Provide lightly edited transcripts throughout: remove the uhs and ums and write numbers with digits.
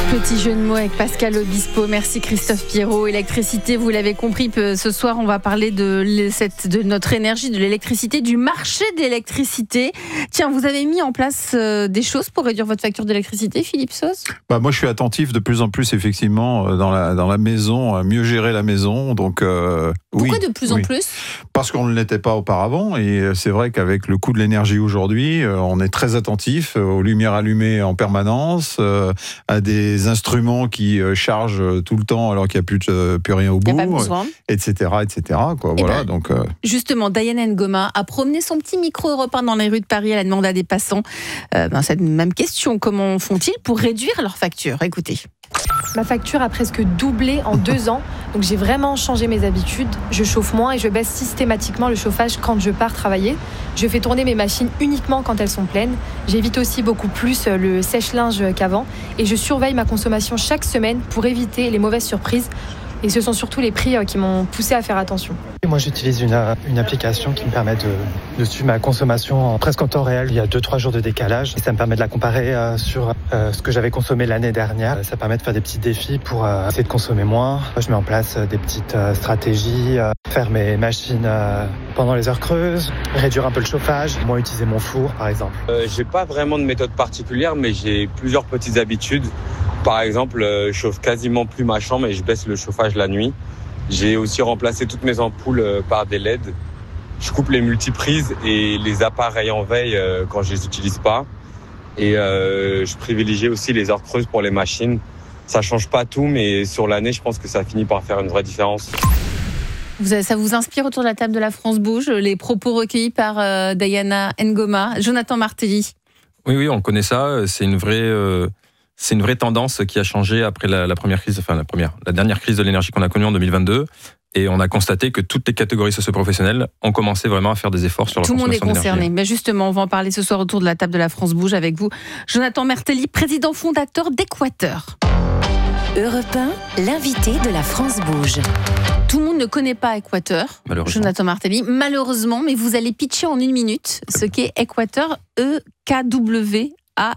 Petit jeu de mots avec Pascal Obispo. Merci Christophe Pierrot. Électricité, vous l'avez compris, ce soir on va parler de notre énergie, de l'électricité, du marché de l'électricité. Tiens, vous avez mis en place des choses pour réduire votre facture d'électricité, Philippe Sauce ? Moi je suis attentif de plus en plus effectivement dans la maison, à mieux gérer la maison. Donc, pourquoi de plus en plus ? Parce qu'on ne l'était pas auparavant et c'est vrai qu'avec le coût de l'énergie aujourd'hui, on est très attentif aux lumières allumées en permanence, à des instruments qui chargent tout le temps alors qu'il n'y a plus rien au bout, etc. Quoi. Voilà, donc, justement, Diana Ngoma a promené son petit micro européen dans les rues de Paris. Elle a demandé à des passants cette même question. Comment font-ils pour réduire leurs factures ? Écoutez. Ma facture a presque doublé en 2 ans, donc j'ai vraiment changé mes habitudes. Je chauffe moins et je baisse systématiquement le chauffage quand je pars travailler. Je fais tourner mes machines uniquement quand elles sont pleines. J'évite aussi beaucoup plus le sèche-linge qu'avant et je surveille ma consommation chaque semaine pour éviter les mauvaises surprises. Et ce sont surtout les prix qui m'ont poussé à faire attention. Moi, j'utilise une application qui me permet de suivre ma consommation presque en temps réel. Il y a 2-3 jours de décalage. Et ça me permet de la comparer sur ce que j'avais consommé l'année dernière. Ça permet de faire des petits défis pour essayer de consommer moins. Je mets en place des petites stratégies, faire mes machines pendant les heures creuses, réduire un peu le chauffage, moins utiliser mon four, par exemple. J'ai pas vraiment de méthode particulière, mais j'ai plusieurs petites habitudes. Par exemple, je chauffe quasiment plus ma chambre et je baisse le chauffage la nuit. J'ai aussi remplacé toutes mes ampoules par des LED. Je coupe les multiprises et les appareils en veille quand je les utilise pas. Et je privilégie aussi les heures creuses pour les machines. Ça change pas tout, mais sur l'année, je pense que ça finit par faire une vraie différence. Ça vous inspire autour de la table de la France Bouge, les propos recueillis par Diana Ngoma, Jonathan Martelly? Oui, on connaît ça. C'est une vraie tendance qui a changé après la première crise, la dernière crise de l'énergie qu'on a connue en 2022. Et on a constaté que toutes les catégories socio-professionnelles ont commencé vraiment à faire des efforts sur leur consommation d'énergie. Tout le monde est concerné. Mais justement, on va en parler ce soir autour de la table de la France Bouge avec vous. Jonathan Martelly, président fondateur d'Équateur. Europe 1, l'invité de la France Bouge. Tout le monde ne connaît pas Équateur, Jonathan Martelly, malheureusement, mais vous allez pitcher en 1 minute ce qu'est Équateur, EKWATEUR.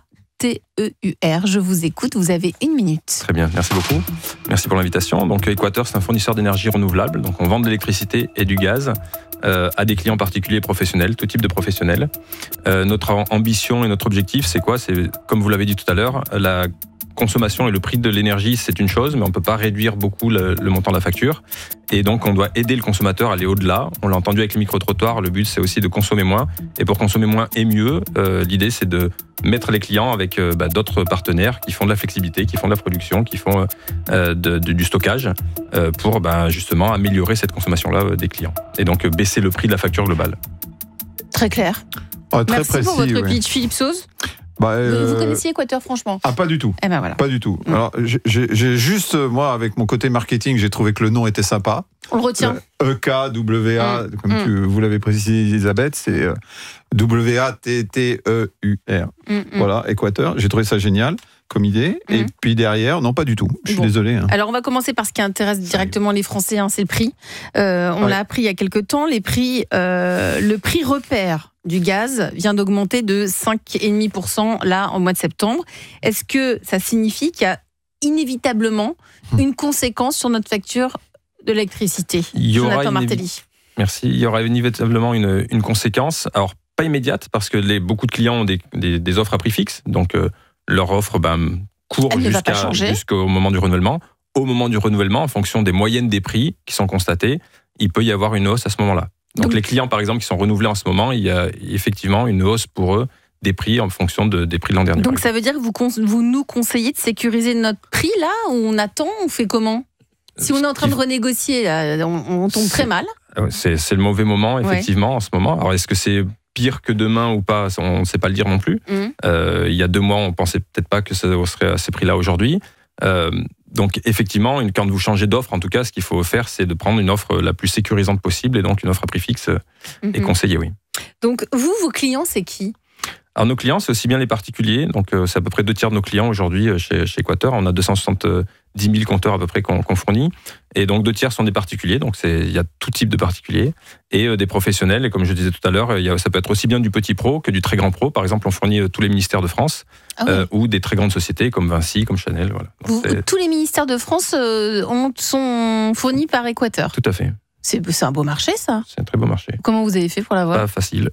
Je vous écoute, vous avez 1 minute. Très bien, merci beaucoup. Merci pour l'invitation. Donc Équateur, c'est un fournisseur d'énergie renouvelable. Donc on vend de l'électricité et du gaz à des clients particuliers et professionnels, tout type de professionnels. Notre ambition et notre objectif, c'est quoi ? C'est, comme vous l'avez dit tout à l'heure, la consommation et le prix de l'énergie, c'est une chose, mais on ne peut pas réduire beaucoup le montant de la facture. Et donc, on doit aider le consommateur à aller au-delà. On l'a entendu avec le micro-trottoir, le but, c'est aussi de consommer moins. Et pour consommer moins et mieux, l'idée, c'est de mettre les clients avec d'autres partenaires qui font de la flexibilité, qui font de la production, qui font du stockage pour justement améliorer cette consommation-là des clients. Et donc, baisser le prix de la facture globale. Très clair. Très Merci précis, pour votre pitch, Philippe Sauce. Vous connaissiez Équateur, franchement ? Pas du tout. Voilà. Pas du tout. Alors, j'ai juste, moi, avec mon côté marketing, j'ai trouvé que le nom était sympa. On le retient. EKWA, comme vous l'avez précisé, Elisabeth, c'est WATTEUR. Voilà, Équateur. J'ai trouvé ça génial comme idée. Et puis derrière, non, pas du tout. Je suis désolé. Alors, on va commencer par ce qui intéresse directement les Français, c'est le prix. On l'a appris il y a quelques temps. Le prix repère du gaz vient d'augmenter de 5,5% là en mois de septembre. Est-ce que ça signifie qu'il y a inévitablement une conséquence sur notre facture de l'électricité ? Jonathan Martelly. Merci. Il y aura inévitablement une conséquence. Alors, pas immédiate, parce que beaucoup de clients ont des offres à prix fixe. Donc, leur offre court jusqu'au moment du renouvellement. Au moment du renouvellement, en fonction des moyennes des prix qui sont constatées, il peut y avoir une hausse à ce moment-là. Donc les clients, par exemple, qui sont renouvelés en ce moment, il y a effectivement une hausse pour eux des prix en fonction des prix de l'an dernier. Donc ça veut dire que vous nous conseillez de sécuriser notre prix là, ou on attend, on fait comment ? Si on est en train de renégocier, là, on tombe très mal. C'est le mauvais moment, effectivement, en ce moment. Alors est-ce que c'est pire que demain ou pas ? On ne sait pas le dire non plus. Il y a 2 mois, on ne pensait peut-être pas que ça serait à ces prix-là aujourd'hui. Donc effectivement, quand vous changez d'offre, en tout cas, ce qu'il faut faire, c'est de prendre une offre la plus sécurisante possible, et donc une offre à prix fixe est conseillée, oui. Donc vos clients, c'est qui ? Alors nos clients, c'est aussi bien les particuliers, donc c'est à peu près 2 tiers de nos clients aujourd'hui chez Équateur. On a 260 10 000 compteurs à peu près qu'on fournit. Et donc 2 tiers sont des particuliers, donc il y a tout type de particuliers, et des professionnels. Et comme je disais tout à l'heure, ça peut être aussi bien du petit pro que du très grand pro. Par exemple, on fournit tous les ministères de France, ou des très grandes sociétés comme Vinci, comme Chanel. Voilà. Donc, tous les ministères de France sont fournis par Équateur. Tout à fait. C'est un beau marché, ça. C'est un très beau marché. Comment vous avez fait pour l'avoir ? Pas facile.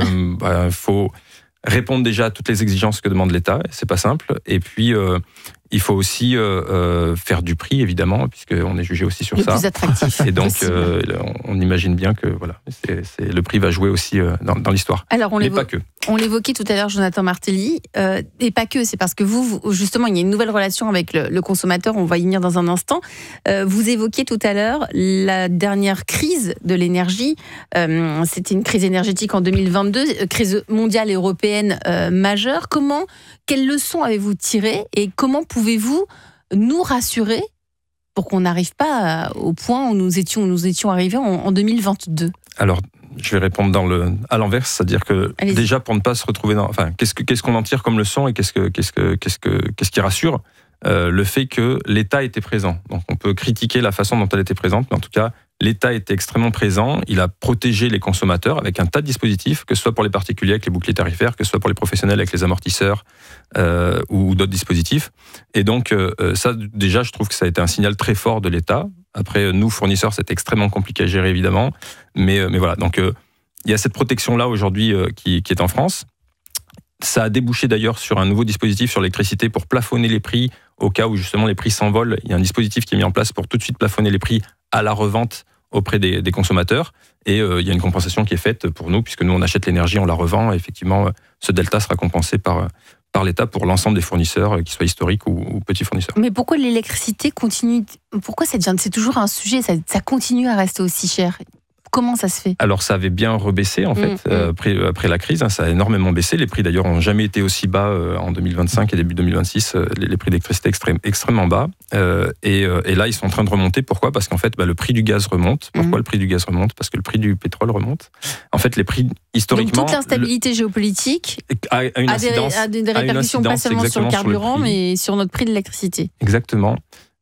Faut répondre déjà à toutes les exigences que demande l'État. C'est pas simple. Et puis, il faut aussi faire du prix, évidemment, puisqu'on est jugé aussi sur ça. Le plus attractif. Et donc, on imagine bien que voilà, le prix va jouer aussi dans l'histoire. Alors, mais pas que. On l'évoquait tout à l'heure, Jonathan Martelly, et pas que, c'est parce que vous, justement, il y a une nouvelle relation avec le consommateur, on va y venir dans un instant. Vous évoquiez tout à l'heure la dernière crise de l'énergie. C'était une crise énergétique en 2022, crise mondiale et européenne majeure. Quelles leçons avez-vous tirées et comment pouvez-vous nous rassurer pour qu'on n'arrive pas au point où nous étions arrivés en 2022 ? Alors, je vais répondre à l'envers, c'est-à-dire que déjà pour ne pas se retrouver qu'est-ce qu'on en tire comme leçon et qu'est-ce qui rassure le fait que l'État était présent. Donc on peut critiquer la façon dont elle était présente, mais en tout cas l'État était extrêmement présent. Il a protégé les consommateurs avec un tas de dispositifs, que ce soit pour les particuliers avec les boucliers tarifaires, que ce soit pour les professionnels avec les amortisseurs ou d'autres dispositifs. Et donc ça déjà, je trouve que ça a été un signal très fort de l'État. Après, nous, fournisseurs, c'est extrêmement compliqué à gérer, évidemment. Mais voilà, donc il y a cette protection-là aujourd'hui qui est en France. Ça a débouché d'ailleurs sur un nouveau dispositif sur l'électricité pour plafonner les prix au cas où justement les prix s'envolent. Il y a un dispositif qui est mis en place pour tout de suite plafonner les prix à la revente auprès des consommateurs. Et il y a une compensation qui est faite pour nous, puisque nous, on achète l'énergie, on la revend. Et effectivement, ce delta sera compensé par l'État pour l'ensemble des fournisseurs, qu'ils soient historiques ou petits fournisseurs. Mais pourquoi l'électricité continue ? Pourquoi c'est toujours un sujet, ça continue à rester aussi cher ? Comment ça se fait ? Alors ça avait bien rebaissé en fait après la crise, ça a énormément baissé. Les prix d'ailleurs n'ont jamais été aussi bas en 2025 et début 2026, les prix d'électricité extrêmement bas. Et là ils sont en train de remonter. Pourquoi ? Parce qu'en fait le prix du gaz remonte. Pourquoi le prix du gaz remonte ? Parce que le prix du pétrole remonte. En fait les prix historiquement... Donc toute l'instabilité géopolitique a des répercussions pas seulement sur le carburant mais sur notre prix de l'électricité. Exactement.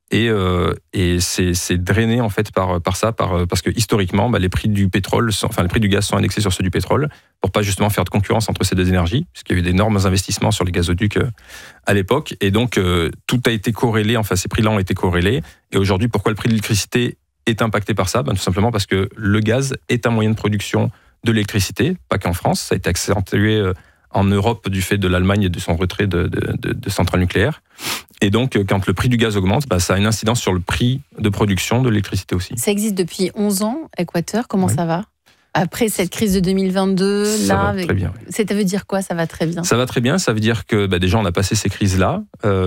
Et c'est drainé en fait par ça, parce que historiquement, les prix du pétrole, les prix du gaz sont indexés sur ceux du pétrole pour pas justement faire de concurrence entre ces deux énergies, puisqu'il y a eu d'énormes investissements sur les gazoducs à l'époque, et donc tout a été corrélé. Enfin, ces prix-là ont été corrélés. Et aujourd'hui, pourquoi le prix de l'électricité est impacté par ça ? Tout simplement parce que le gaz est un moyen de production de l'électricité, pas qu'en France. Ça a été accentué en Europe du fait de l'Allemagne et de son retrait de centrales nucléaires. Et donc, quand le prix du gaz augmente, ça a une incidence sur le prix de production de l'électricité aussi. Ça existe depuis 11 ans, Équateur. Comment ça va ? Après cette crise de 2022, ça va très bien. Oui. Ça veut dire quoi, ça va très bien ? Ça va très bien, ça veut dire que déjà on a passé ces crises-là,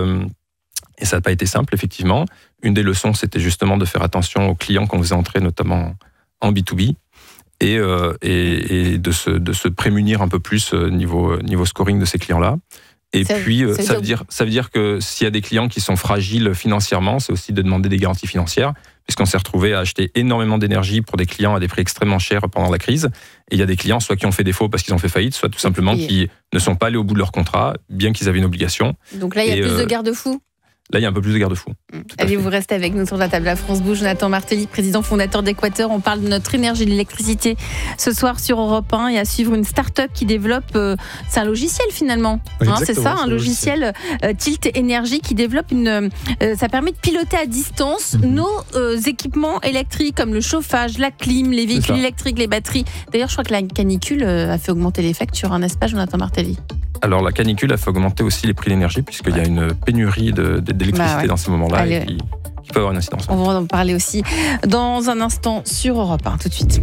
et ça n'a pas été simple, effectivement. Une des leçons, c'était justement de faire attention aux clients qu'on faisait entrer, notamment en B2B, et de se prémunir un peu plus niveau scoring de ces clients-là. Et ça veut dire que s'il y a des clients qui sont fragiles financièrement, c'est aussi de demander des garanties financières, puisqu'on s'est retrouvé à acheter énormément d'énergie pour des clients à des prix extrêmement chers pendant la crise. Et il y a des clients soit qui ont fait défaut parce qu'ils ont fait faillite, soit tout simplement qui ne sont pas allés au bout de leur contrat, bien qu'ils avaient une obligation. Donc là, il y a plus de garde-fous ? Là, il y a un peu plus de garde-fous. Allez, vous restez avec nous sur la table. La France bouge. Jonathan Martelly, président fondateur d'Équateur. On parle de notre énergie, de l'électricité ce soir sur Europe 1 et à suivre une start-up qui développe, c'est un logiciel finalement. C'est ça, un logiciel Tilt Énergie qui développe ça permet de piloter à distance nos équipements électriques comme le chauffage, la clim, les véhicules électriques, les batteries. D'ailleurs, je crois que la canicule a fait augmenter les factures, n'est-ce pas, Jonathan Martelly ? Alors la canicule a fait augmenter aussi les prix de l'énergie puisqu'il y a une pénurie d'électricité dans ces moments-là et qui peut avoir une incidence. On va en parler aussi dans un instant sur Europe 1. Tout de suite.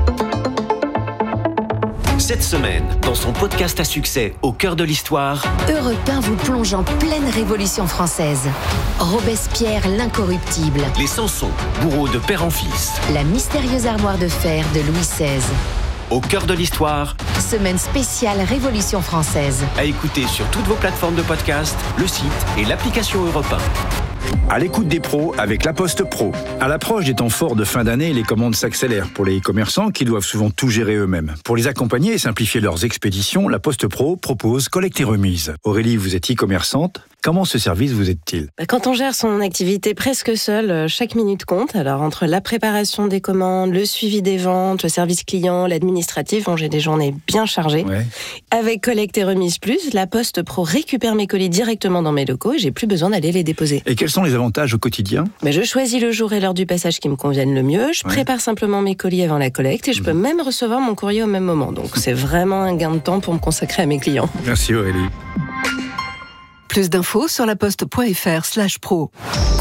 Cette semaine, dans son podcast à succès Au cœur de l'histoire, Europe 1 vous plonge en pleine Révolution française. Robespierre l'incorruptible. les Samson, bourreaux de père en fils. La mystérieuse armoire de fer de Louis XVI. Au cœur de l'histoire, Semaine spéciale Révolution française. à écouter sur toutes vos plateformes de podcast, le site et l'application Europe 1. À l'écoute des pros avec La Poste Pro. À l'approche des temps forts de fin d'année, les commandes s'accélèrent pour les commerçants qui doivent souvent tout gérer eux-mêmes. Pour les accompagner et simplifier leurs expéditions, La Poste Pro propose collecte et remise. Aurélie, vous êtes e-commerçante ? Comment ce service vous aide-t-il ? Quand on gère son activité presque seul, chaque minute compte. Alors entre la préparation des commandes, le suivi des ventes, le service client, l'administratif, j'ai des journées bien chargées. Ouais. Avec Collecte et Remise Plus, la Poste Pro récupère mes colis directement dans mes locaux et j'ai plus besoin d'aller les déposer. Et quels sont les avantages au quotidien ? Je choisis le jour et l'heure du passage qui me conviennent le mieux. Je prépare simplement mes colis avant la collecte et je peux même recevoir mon courrier au même moment. Donc c'est vraiment un gain de temps pour me consacrer à mes clients. Merci Aurélie. Plus d'infos sur laposte.fr/pro.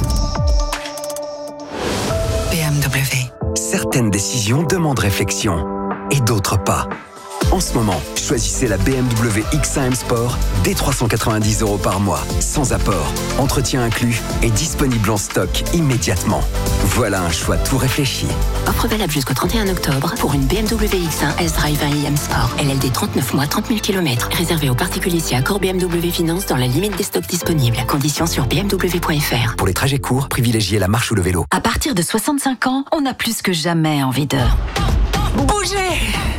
BMW. Certaines décisions demandent réflexion et d'autres pas. En ce moment, choisissez la BMW X1 M Sport dès 390 € par mois, sans apport, entretien inclus et disponible en stock immédiatement. Voilà un choix tout réfléchi. Offre valable jusqu'au 31 octobre pour une BMW X1 S-Drive 1 IM Sport. LLD 39 mois, 30 000 km. Réservé aux particuliers si accord BMW Finance dans la limite des stocks disponibles. Conditions sur bmw.fr. Pour les trajets courts, privilégiez la marche ou le vélo. À partir de 65 ans, on a plus que jamais envie de bouger.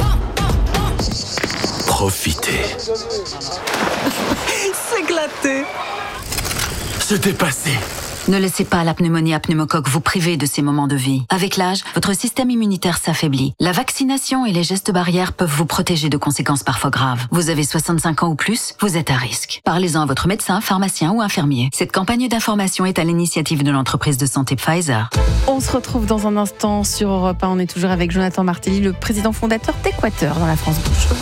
Profitez. S'éclater. Se dépasser. Ne laissez pas la pneumonie à pneumocoque vous priver de ces moments de vie. Avec l'âge, votre système immunitaire s'affaiblit. La vaccination et les gestes barrières peuvent vous protéger de conséquences parfois graves. Vous avez 65 ans ou plus, vous êtes à risque. Parlez-en à votre médecin, pharmacien ou infirmier. Cette campagne d'information est à l'initiative de l'entreprise de santé Pfizer. On se retrouve dans un instant sur Europe 1. On est toujours avec Jonathan Martelly, le président fondateur d'Équateur dans la France Bouge.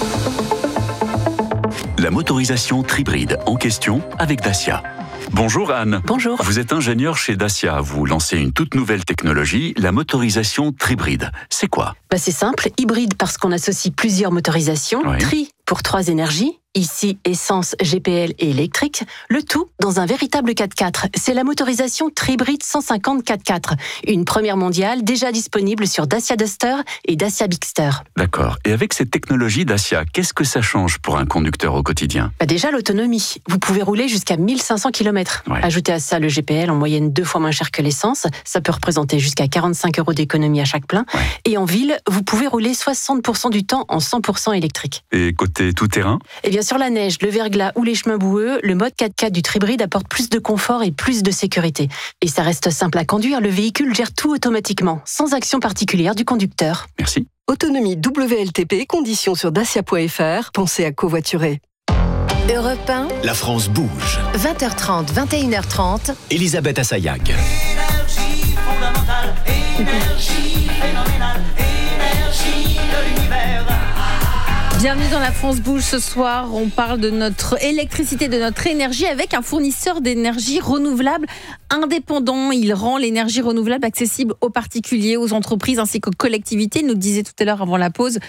La motorisation Tribride en question avec Dacia. Bonjour Anne. Bonjour. Vous êtes ingénieur chez Dacia. Vous lancez une toute nouvelle technologie, la motorisation Tribride. C'est quoi ? C'est simple, hybride parce qu'on associe plusieurs motorisations, tri pour 3 énergies, ici essence, GPL et électrique, le tout dans un véritable 4x4. C'est la motorisation Tribride 150 4x4, une première mondiale déjà disponible sur Dacia Duster et Dacia Bigster. D'accord. Et avec cette technologie Dacia, qu'est-ce que ça change pour un conducteur au quotidien ? Déjà l'autonomie. Vous pouvez rouler jusqu'à 1500 km. Ajoutez à ça le GPL en moyenne 2 fois moins cher que l'essence. Ça peut représenter jusqu'à 45 € d'économie à chaque plein. Et en ville, vous pouvez rouler 60% du temps en 100% électrique. Et côté tout-terrain ? Bien sur la neige, le verglas ou les chemins boueux, le mode 4x4 du Tribride apporte plus de confort et plus de sécurité. Et ça reste simple à conduire, le véhicule gère tout automatiquement, sans action particulière du conducteur. Merci. Autonomie WLTP, conditions sur dacia.fr. Pensez à covoiturer. Europe 1, La France bouge. 20h30, 21h30. Elisabeth Assayag. Énergie fondamentale, énergie phénoménale, énergie de l'univers. Bienvenue dans la France Bouge. Ce soir, on parle de notre électricité, de notre énergie avec un fournisseur d'énergie renouvelable indépendant. Il rend l'énergie renouvelable accessible aux particuliers, aux entreprises ainsi qu'aux collectivités. Il nous disait tout à l'heure avant la pause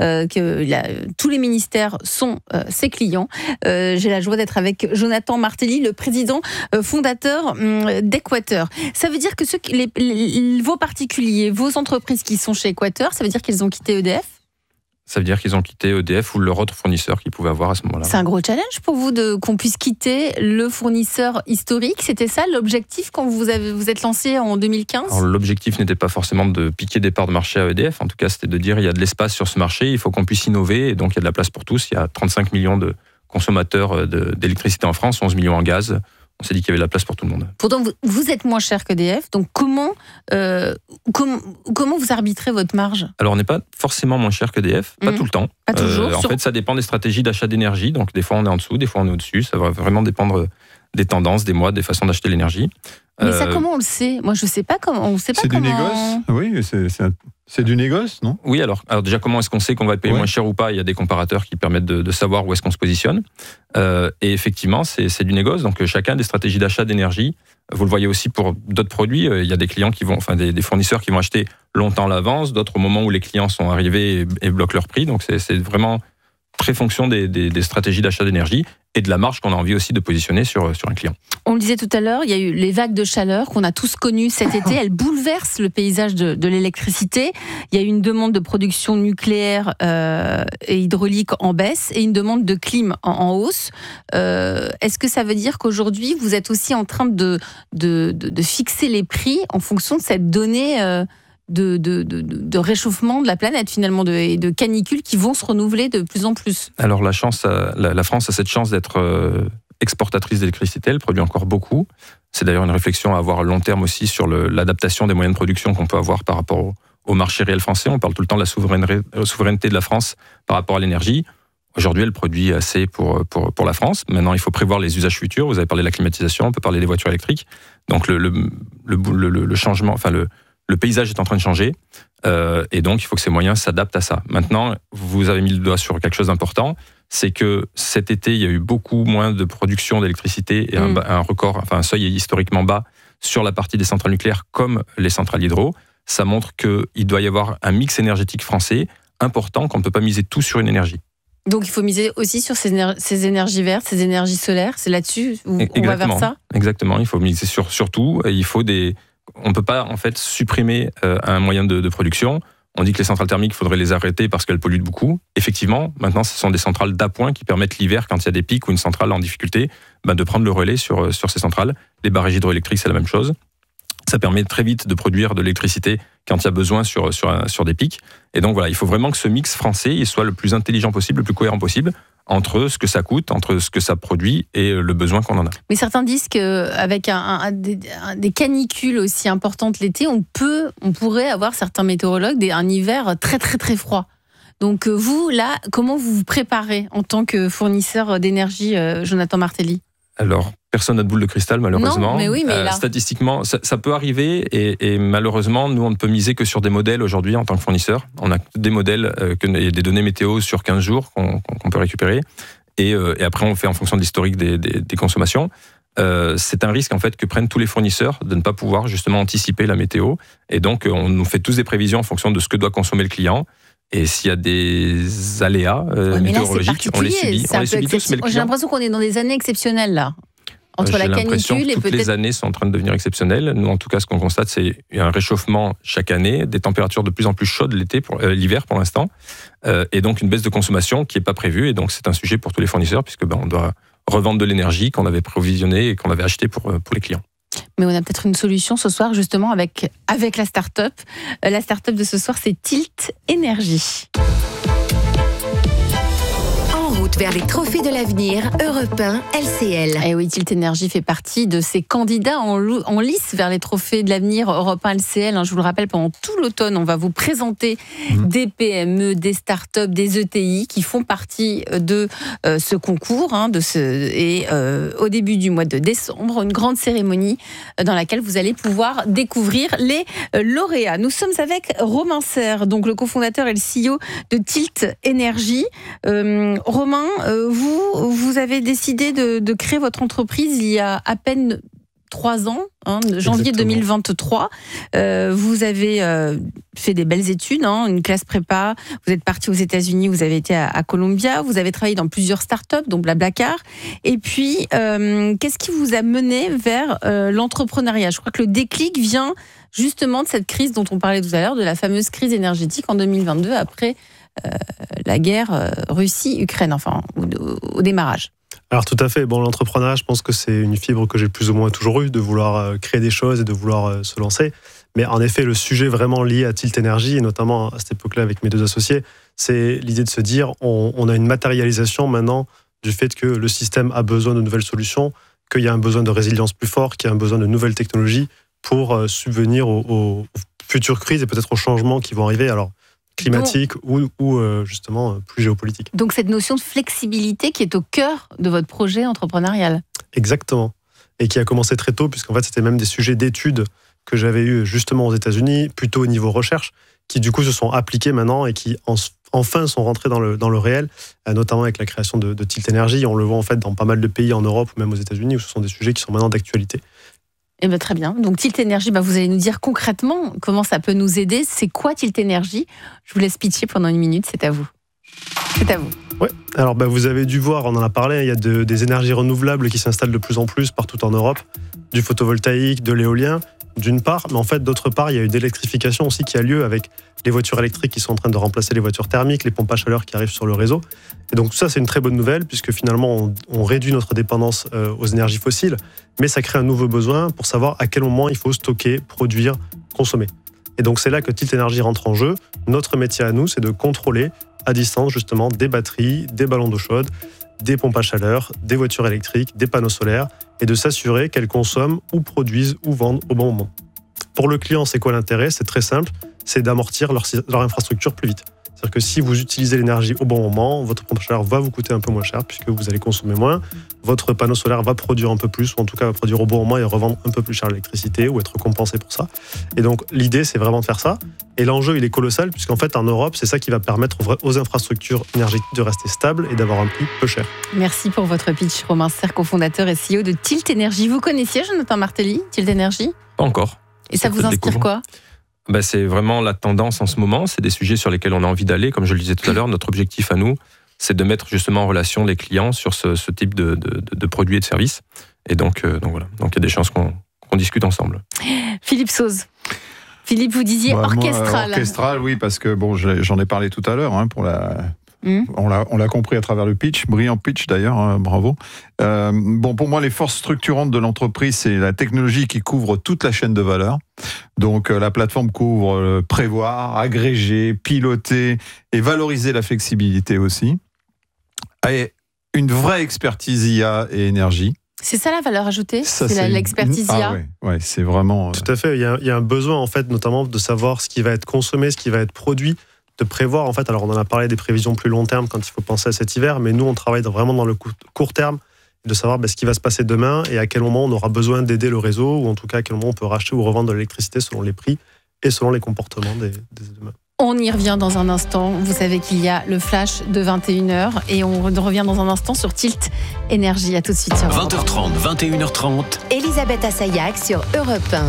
que tous les ministères sont ses clients. J'ai la joie d'être avec Jonathan Martelly, le président fondateur d'Équateur. Ça veut dire que vos particuliers, vos entreprises qui sont chez Équateur, ça veut dire qu'ils ont quitté EDF ? Ça veut dire qu'ils ont quitté EDF ou leur autre fournisseur qu'ils pouvaient avoir à ce moment-là. C'est un gros challenge pour vous qu'on puisse quitter le fournisseur historique. C'était ça l'objectif quand vous êtes lancé en 2015 ? Alors, l'objectif n'était pas forcément de piquer des parts de marché à EDF. En tout cas, c'était de dire il y a de l'espace sur ce marché, il faut qu'on puisse innover. Et donc, il y a de la place pour tous. Il y a 35 millions de consommateurs d'électricité en France, 11 millions en gaz. On s'est dit qu'il y avait de la place pour tout le monde. Pourtant, vous êtes moins cher qu'EDF, donc comment vous arbitrez votre marge ? Alors, on n'est pas forcément moins cher qu'EDF, pas tout le temps. Pas toujours. En fait, ça dépend des stratégies d'achat d'énergie. Donc, des fois, on est en dessous, des fois, on est au-dessus. Ça va vraiment dépendre des tendances, des mois, des façons d'acheter l'énergie. Mais ça, comment on le sait ? Moi, je ne sais pas comment. On sait pas c'est comment... du négoce. Oui, c'est du négoce, non ? Oui, alors déjà, comment est-ce qu'on sait qu'on va être payé moins cher ou pas ? Il y a des comparateurs qui permettent de savoir où est-ce qu'on se positionne. Et effectivement, c'est du négoce. Donc, chacun a des stratégies d'achat d'énergie. Vous le voyez aussi pour d'autres produits. Il y a des clients des fournisseurs qui vont acheter longtemps à l'avance, d'autres au moment où les clients sont arrivés et bloquent leur prix. Donc, c'est vraiment très fonction des stratégies d'achat d'énergie et de la marge qu'on a envie aussi de positionner sur un client. On le disait tout à l'heure, il y a eu les vagues de chaleur qu'on a tous connues cet été. Elles bouleversent le paysage de l'électricité. Il y a eu une demande de production nucléaire et hydraulique en baisse et une demande de clim en hausse. Est-ce que ça veut dire qu'aujourd'hui, vous êtes aussi en train de fixer les prix en fonction de cette donnée de réchauffement de la planète finalement et de canicules qui vont se renouveler de plus en plus? Alors la France a cette chance d'être exportatrice d'électricité, elle produit encore beaucoup. C'est d'ailleurs une réflexion à avoir à long terme aussi sur l'adaptation des moyens de production qu'on peut avoir par rapport au marché réel français. On parle tout le temps de la souveraineté de la France par rapport à l'énergie. Aujourd'hui, elle produit assez pour la France. Maintenant, il faut prévoir les usages futurs. Vous avez parlé de la climatisation, on peut parler des voitures électriques. Donc le changement, enfin le paysage est en train de changer. Et donc, il faut que ces moyens s'adaptent à ça. Maintenant, vous avez mis le doigt sur quelque chose d'important. C'est que cet été, il y a eu beaucoup moins de production d'électricité et un record, enfin un seuil historiquement bas sur la partie des centrales nucléaires comme les centrales hydro. Ça montre qu'il doit y avoir un mix énergétique français important, qu'on ne peut pas miser tout sur une énergie. Donc il faut miser aussi sur ces énergies vertes, ces énergies solaires, c'est là-dessus où on va vers ça ? Exactement, il faut miser sur tout. On ne peut pas en fait supprimer un moyen de production. On dit que les centrales thermiques, il faudrait les arrêter parce qu'elles polluent beaucoup. Effectivement, maintenant, ce sont des centrales d'appoint qui permettent l'hiver, quand il y a des pics ou une centrale en difficulté, de prendre le relais sur ces centrales. Les barrages hydroélectriques, c'est la même chose. Ça permet très vite de produire de l'électricité quand il y a besoin sur des pics. Et donc voilà, il faut vraiment que ce mix français soit le plus intelligent possible, le plus cohérent possible, entre ce que ça coûte, entre ce que ça produit et le besoin qu'on en a. Mais certains disent qu'avec des canicules aussi importantes l'été, on pourrait avoir, certains météorologues, un hiver très très très froid. Donc vous, là, comment vous vous préparez en tant que fournisseur d'énergie, Jonathan Martelly ? Alors, personne n'a de boule de cristal, malheureusement. Non, mais oui, mais là... Statistiquement, ça peut arriver et malheureusement, nous, on ne peut miser que sur des modèles aujourd'hui en tant que fournisseur. On a des modèles, des données météo sur 15 jours qu'on peut récupérer et après, on fait en fonction de l'historique des consommations. C'est un risque en fait que prennent tous les fournisseurs de ne pas pouvoir justement anticiper la météo et donc on nous fait tous des prévisions en fonction de ce que doit consommer le client. Et s'il y a des aléas météorologiques, on les subit tous. Mais j'ai l'impression qu'on est dans des années exceptionnelles là. Entre la canicule et toutes les années sont en train de devenir exceptionnelles. Nous, en tout cas, ce qu'on constate, c'est un réchauffement chaque année, des températures de plus en plus chaudes l'hiver pour l'instant, et donc une baisse de consommation qui n'est pas prévue. Et donc, c'est un sujet pour tous les fournisseurs puisque on doit revendre de l'énergie qu'on avait provisionnée et qu'on avait achetée pour les clients. Mais on a peut-être une solution ce soir, justement, avec la start-up. La start-up de ce soir, c'est Tilt Énergie. En route vers les trophées de l'avenir, Europe 1, LCL. Et oui, Tilt Énergie fait partie de ces candidats en lice vers les trophées de l'avenir, Europe 1, LCL. Je vous le rappelle, pendant tout l'automne, on va vous présenter des PME, des start-up, des ETI qui font partie de ce concours. Au début du mois de décembre, une grande cérémonie dans laquelle vous allez pouvoir découvrir les lauréats. Nous sommes avec Romain Serre, donc le cofondateur et le CEO de Tilt Énergie. Romain, vous avez décidé de créer votre entreprise il y a à peine 3 ans, janvier 2023. Vous avez fait des belles études, une classe prépa. Vous êtes parti aux États-Unis, vous avez été à Columbia. Vous avez travaillé dans plusieurs startups, dont Blablacar. Et puis, qu'est-ce qui vous a mené vers l'entrepreneuriat ? Je crois que le déclic vient justement de cette crise dont on parlait tout à l'heure, de la fameuse crise énergétique en 2022, après la guerre Russie-Ukraine, au démarrage. Alors tout à fait, l'entrepreneuriat, je pense que c'est une fibre que j'ai plus ou moins toujours eue, de vouloir créer des choses et de vouloir se lancer. Mais en effet, le sujet vraiment lié à Tilt Énergie, et notamment à cette époque-là avec mes 2 associés, c'est l'idée de se dire, on a une matérialisation maintenant du fait que le système a besoin de nouvelles solutions, qu'il y a un besoin de résilience plus fort, qu'il y a un besoin de nouvelles technologies pour subvenir aux futures crises et peut-être aux changements qui vont arriver. Alors, climatique ou justement plus géopolitique. Donc cette notion de flexibilité qui est au cœur de votre projet entrepreneurial. Exactement. Et qui a commencé très tôt, puisqu'en fait c'était même des sujets d'études que j'avais eu justement aux États-Unis, plutôt au niveau recherche, qui du coup se sont appliqués maintenant et qui enfin sont rentrés dans le réel, notamment avec la création de Tilt Énergie. On le voit en fait dans pas mal de pays en Europe ou même aux États-Unis où ce sont des sujets qui sont maintenant d'actualité. Eh bien, très bien. Donc, Tilt Énergie, vous allez nous dire concrètement comment ça peut nous aider. C'est quoi Tilt Énergie ? Je vous laisse pitcher pendant 1 minute, c'est à vous. C'est à vous. Oui, alors vous avez dû voir, on en a parlé, il y a des énergies renouvelables qui s'installent de plus en plus partout en Europe, du photovoltaïque, de l'éolien, d'une part, mais en fait, d'autre part, il y a eu d'électrification aussi qui a lieu avec les voitures électriques qui sont en train de remplacer les voitures thermiques, les pompes à chaleur qui arrivent sur le réseau. Et donc tout ça, c'est une très bonne nouvelle, puisque finalement, on réduit notre dépendance aux énergies fossiles, mais ça crée un nouveau besoin pour savoir à quel moment il faut stocker, produire, consommer. Et donc c'est là que Tilt Énergie rentre en jeu. Notre métier à nous, c'est de contrôler à distance justement des batteries, des ballons d'eau chaude, des pompes à chaleur, des voitures électriques, des panneaux solaires, et de s'assurer qu'elles consomment ou produisent ou vendent au bon moment. Pour le client, c'est quoi l'intérêt ? C'est très simple, c'est d'amortir leur infrastructure plus vite. C'est-à-dire que si vous utilisez l'énergie au bon moment, votre pompe à chaleur va vous coûter un peu moins cher puisque vous allez consommer moins. Votre panneau solaire va produire un peu plus, ou en tout cas va produire au bon moment et revendre un peu plus cher l'électricité ou être compensé pour ça. Et donc l'idée, c'est vraiment de faire ça. Et l'enjeu, il est colossal puisqu'en fait, en Europe, c'est ça qui va permettre aux infrastructures énergétiques de rester stables et d'avoir un prix peu cher. Merci pour votre pitch, Romain Serre, cofondateur et CEO de Tilt Énergie. Vous connaissiez Jonathan Martelly, Tilt Énergie ? Pas encore. Et ça vous inspire quoi ? C'est vraiment la tendance en ce moment. C'est des sujets sur lesquels on a envie d'aller. Comme je le disais tout à l'heure, notre objectif à nous, c'est de mettre justement en relation les clients sur ce type de produits et de services. Et donc voilà. Donc il y a des chances qu'on discute ensemble. Philippe Sauze. Philippe, vous disiez orchestral. Orchestral, oui, parce que j'en ai parlé tout à l'heure pour la. On l'a compris à travers le pitch, brillant pitch d'ailleurs, bravo. Pour moi, les forces structurantes de l'entreprise, c'est la technologie qui couvre toute la chaîne de valeur. Donc la plateforme couvre prévoir, agréger, piloter et valoriser la flexibilité aussi. Et une vraie expertise IA et énergie. C'est ça la valeur ajoutée ? C'est l'expertise IA ? Oui, c'est vraiment... Tout à fait, il y a un besoin en fait, notamment de savoir ce qui va être consommé, ce qui va être produit, de prévoir, en fait, alors on en a parlé des prévisions plus long terme quand il faut penser à cet hiver, mais nous on travaille vraiment dans le court terme, de savoir ce qui va se passer demain et à quel moment on aura besoin d'aider le réseau, ou en tout cas à quel moment on peut racheter ou revendre de l'électricité selon les prix et selon les comportements des demain. On y revient dans un instant. Vous savez qu'il y a le flash de 21h et on revient dans un instant sur Tilt Énergie. À tout de suite sur 20h30, 21h30. Elisabeth Assayag sur Europe 1.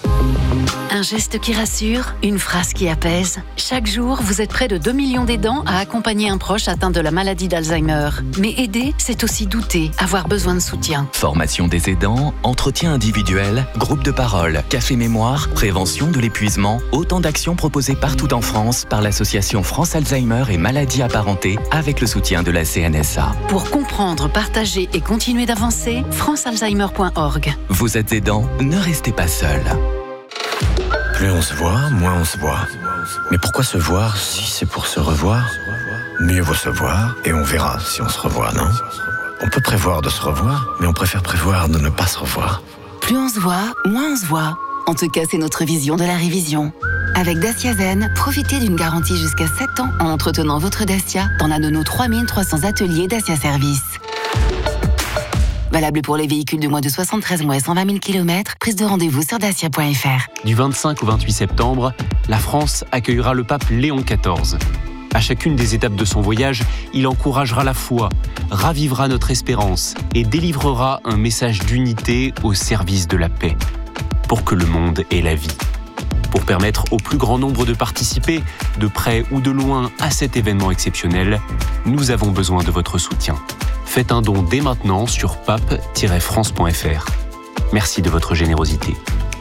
Un geste qui rassure, une phrase qui apaise. Chaque jour, vous êtes près de 2 millions d'aidants à accompagner un proche atteint de la maladie d'Alzheimer. Mais aider, c'est aussi douter, avoir besoin de soutien. Formation des aidants, entretien individuel, groupe de parole, café mémoire, prévention de l'épuisement, autant d'actions proposées partout en France par l'association France Alzheimer et maladies apparentées avec le soutien de la CNSA. Pour comprendre, partager et continuer d'avancer, francealzheimer.org. Vous êtes aidant, ne restez pas seul. Plus on se voit, moins on se voit. Mais pourquoi se voir si c'est pour se revoir ? Mieux vaut se voir et on verra si on se revoit, non ? On peut prévoir de se revoir, mais on préfère prévoir de ne pas se revoir. Plus on se voit, moins on se voit. En tout cas, c'est notre vision de la révision. Avec Dacia Zen, profitez d'une garantie jusqu'à 7 ans en entretenant votre Dacia dans l'un de nos 3300 ateliers Dacia Service. Valable pour les véhicules de moins de 73 mois et 120 000 km. Prise de rendez-vous sur dacia.fr. Du 25 au 28 septembre, la France accueillera le pape Léon XIV. À chacune des étapes de son voyage, il encouragera la foi, ravivera notre espérance et délivrera un message d'unité au service de la paix, pour que le monde ait la vie. Pour permettre au plus grand nombre de participer, de près ou de loin, à cet événement exceptionnel, nous avons besoin de votre soutien. Faites un don dès maintenant sur pape-france.fr. Merci de votre générosité.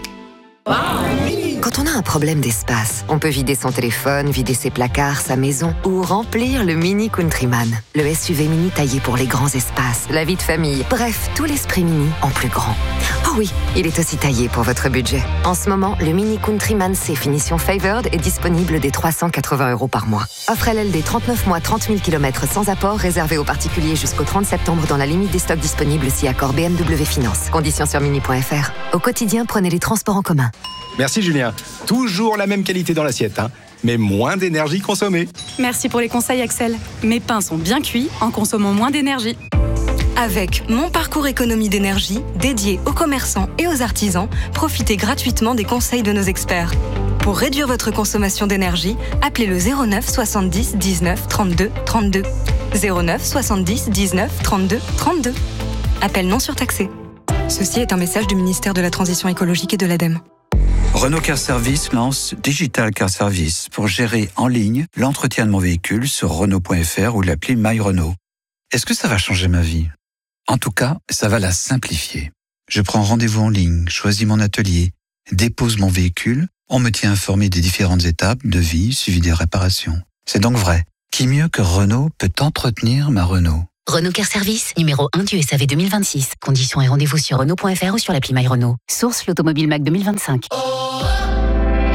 Quand on a un problème d'espace, on peut vider son téléphone, vider ses placards, sa maison ou remplir le Mini Countryman. Le SUV mini taillé pour les grands espaces, la vie de famille, bref, tout l'esprit mini en plus grand. Oh oui, il est aussi taillé pour votre budget. En ce moment, le Mini Countryman C finition Favored est disponible dès 380 € par mois. Offre LLD 39 mois, 30 000 km sans apport, réservé aux particuliers jusqu'au 30 septembre dans la limite des stocks disponibles si accord BMW Finance. Conditions sur mini.fr. Au quotidien, prenez les transports en commun. Merci Julien. Toujours la même qualité dans l'assiette, mais moins d'énergie consommée. Merci pour les conseils Axel. Mes pains sont bien cuits en consommant moins d'énergie. Avec Mon Parcours Économie d'énergie, dédié aux commerçants et aux artisans, profitez gratuitement des conseils de nos experts. Pour réduire votre consommation d'énergie, appelez le 09 70 19 32 32. 09 70 19 32 32. Appel non surtaxé. Ceci est un message du ministère de la Transition écologique et de l'ADEME. Renault Car Service lance Digital Car Service pour gérer en ligne l'entretien de mon véhicule sur Renault.fr ou l'appli My Renault. Est-ce que ça va changer ma vie ? En tout cas, ça va la simplifier. Je prends rendez-vous en ligne, choisis mon atelier, dépose mon véhicule, on me tient informé des différentes étapes de vie suivi des réparations. C'est donc vrai. Qui mieux que Renault peut entretenir ma Renault ? Renault Car Service, numéro 1 du SAV 2026. Conditions et rendez-vous sur Renault.fr ou sur l'appli My Renault. Source l'Automobile Mac 2025.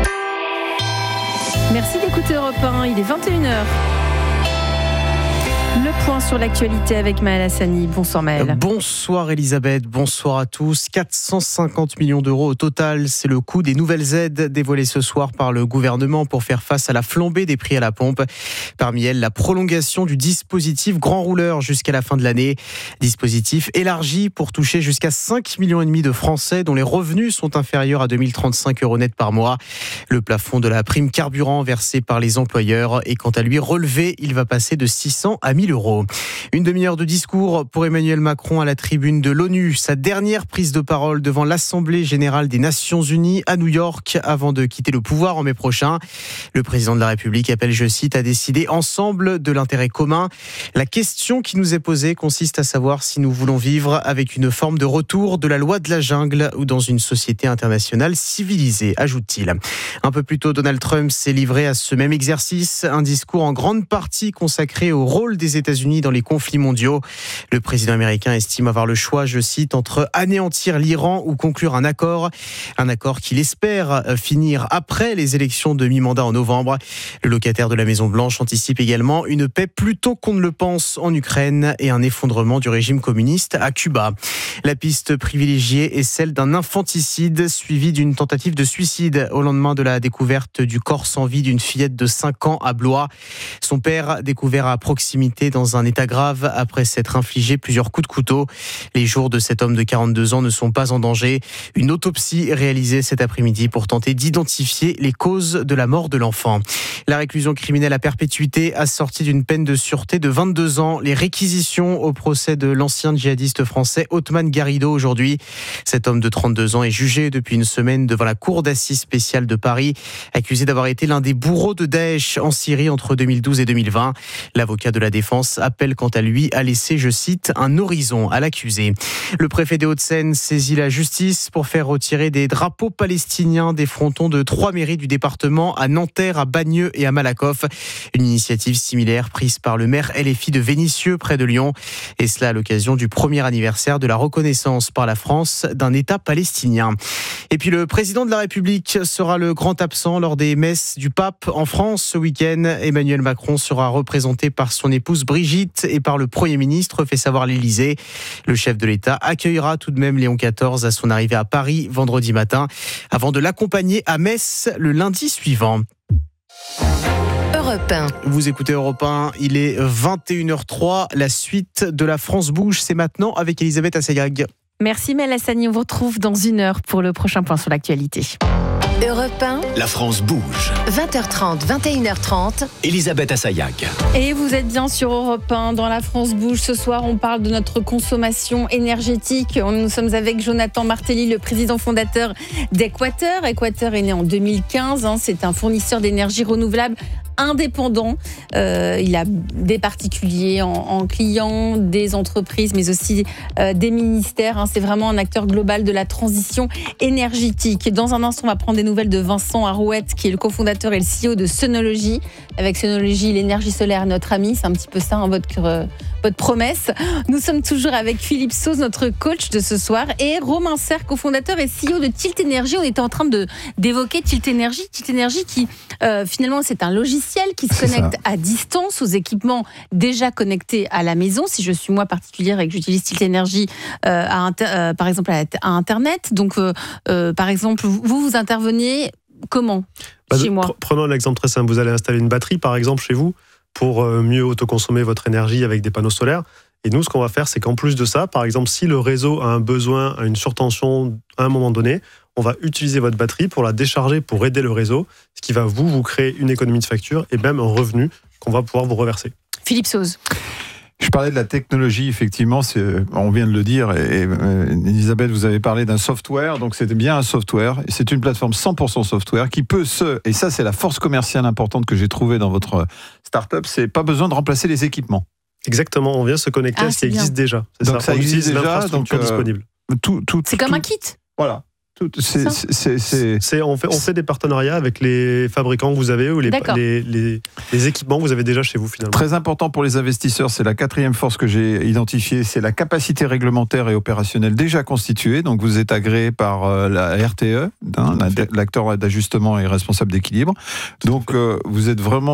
Merci d'écouter Europe 1, il est 21h. Le point sur l'actualité avec Maël Hassani. Bonsoir Maël. Bonsoir Elisabeth, bonsoir à tous. 450 millions d'euros au total, c'est le coût des nouvelles aides dévoilées ce soir par le gouvernement pour faire face à la flambée des prix à la pompe. Parmi elles, la prolongation du dispositif Grand Rouleur jusqu'à la fin de l'année. Dispositif élargi pour toucher jusqu'à 5,5 millions de Français dont les revenus sont inférieurs à 2035 € net par mois. Le plafond de la prime carburant versée par les employeurs est quant à lui relevé. Il va passer de 600 à 1000 €. Une demi-heure de discours pour Emmanuel Macron à la tribune de l'ONU. Sa dernière prise de parole devant l'Assemblée générale des Nations Unies à New York avant de quitter le pouvoir en mai prochain. Le président de la République appelle, je cite, à décider ensemble de l'intérêt commun. La question qui nous est posée consiste à savoir si nous voulons vivre avec une forme de retour de la loi de la jungle ou dans une société internationale civilisée, ajoute-t-il. Un peu plus tôt, Donald Trump s'est livré à ce même exercice, un discours en grande partie consacré au rôle des États-Unis dans les conflits mondiaux. Le président américain estime avoir le choix, je cite, entre anéantir l'Iran ou conclure un accord qu'il espère finir après les élections de mi-mandat en novembre. Le locataire de la Maison-Blanche anticipe également une paix plus tôt qu'on ne le pense en Ukraine et un effondrement du régime communiste à Cuba. La piste privilégiée est celle d'un infanticide suivi d'une tentative de suicide au lendemain de la découverte du corps sans vie d'une fillette de 5 ans à Blois. Son père, découvert à proximité dans un état grave après s'être infligé plusieurs coups de couteau. Les jours de cet homme de 42 ans ne sont pas en danger. Une autopsie réalisée cet après-midi pour tenter d'identifier les causes de la mort de l'enfant. La réclusion criminelle à perpétuité assortie d'une peine de sûreté de 22 ans. Les réquisitions au procès de l'ancien djihadiste français Othman Garrido aujourd'hui. Cet homme de 32 ans est jugé depuis une semaine devant la cour d'assises spéciale de Paris, accusé d'avoir été l'un des bourreaux de Daesh en Syrie entre 2012 et 2020. L'avocat de la défense appelle quant à lui à laisser, je cite, un horizon à l'accusé. Le préfet des Hauts-de-Seine saisit la justice pour faire retirer des drapeaux palestiniens des frontons de 3 mairies du département à Nanterre, à Bagneux et à Malakoff. Une initiative similaire prise par le maire LFI de Vénissieux près de Lyon. Et cela à l'occasion du premier anniversaire de la reconnaissance par la France d'un État palestinien. Et puis le président de la République sera le grand absent lors des messes du pape en France ce week-end. Emmanuel Macron sera représenté par son épouse Brigitte et par le Premier ministre, fait savoir l'Élysée. Le chef de l'État accueillera tout de même Léon XIV à son arrivée à Paris vendredi matin, avant de l'accompagner à Metz le lundi suivant. Europe 1. Vous écoutez Europe 1, il est 21h03. La suite de La France bouge, c'est maintenant avec Elisabeth Assayag. Merci Maël Hassani, on vous retrouve dans 1 heure pour le prochain point sur l'actualité. Europe 1. La France bouge. 20h30, 21h30. Elisabeth Assayag. Et vous êtes bien sur Europe 1, dans La France bouge. Ce soir, on parle de notre consommation énergétique. Nous sommes avec Jonathan Martelly, le président fondateur d'Équateur. Équateur est né en 2015. C'est un fournisseur d'énergie renouvelable indépendant. Il a des particuliers en clients, des entreprises, mais aussi des ministères. C'est vraiment un acteur global de la transition énergétique. Et dans un instant, on va prendre des nouvelles de Vincent Arouette, qui est le cofondateur et le CEO de Sonology. Avec Sonology, l'énergie solaire est notre ami. C'est un petit peu ça, votre promesse. Nous sommes toujours avec Philippe Sauze, notre coach de ce soir, et Romain Serre, cofondateur et CEO de Tilt Energy. On était en train d'évoquer Tilt Energy. Tilt Energy qui, finalement, c'est un logiciel qui se connecte à distance aux équipements déjà connectés à la maison. Si je suis moi particulière et que j'utilise Tilt Energy, par exemple à Internet. Donc, par exemple, vous intervenez comment chez moi? Prenons un exemple très simple. Vous allez installer une batterie, par exemple, chez vous, pour mieux autoconsommer votre énergie avec des panneaux solaires. Et nous, ce qu'on va faire, c'est qu'en plus de ça, par exemple, si le réseau a un besoin, a une surtension à un moment donné, on va utiliser votre batterie pour la décharger, pour aider le réseau, ce qui va vous créer une économie de facture et même un revenu qu'on va pouvoir vous reverser. Philippe Sauze. Je parlais de la technologie, effectivement, on vient de le dire, et Elisabeth, vous avez parlé d'un software, donc c'est bien un software, et c'est une plateforme 100% software qui peut et ça c'est la force commerciale importante que j'ai trouvée dans votre start-up, c'est pas besoin de remplacer les équipements. Exactement, on vient se connecter à ce qui existe déjà. Donc ça existe déjà, l'infrastructure disponible. C'est comme un kit. Voilà. On fait des partenariats avec les fabricants que vous avez ou les équipements que vous avez déjà chez vous finalement. Très important pour les investisseurs, c'est la 4e force que j'ai identifiée, c'est la capacité réglementaire et opérationnelle déjà constituée. Donc vous êtes agréé par la RTE, l'acteur d'ajustement et responsable d'équilibre. Donc vous êtes vraiment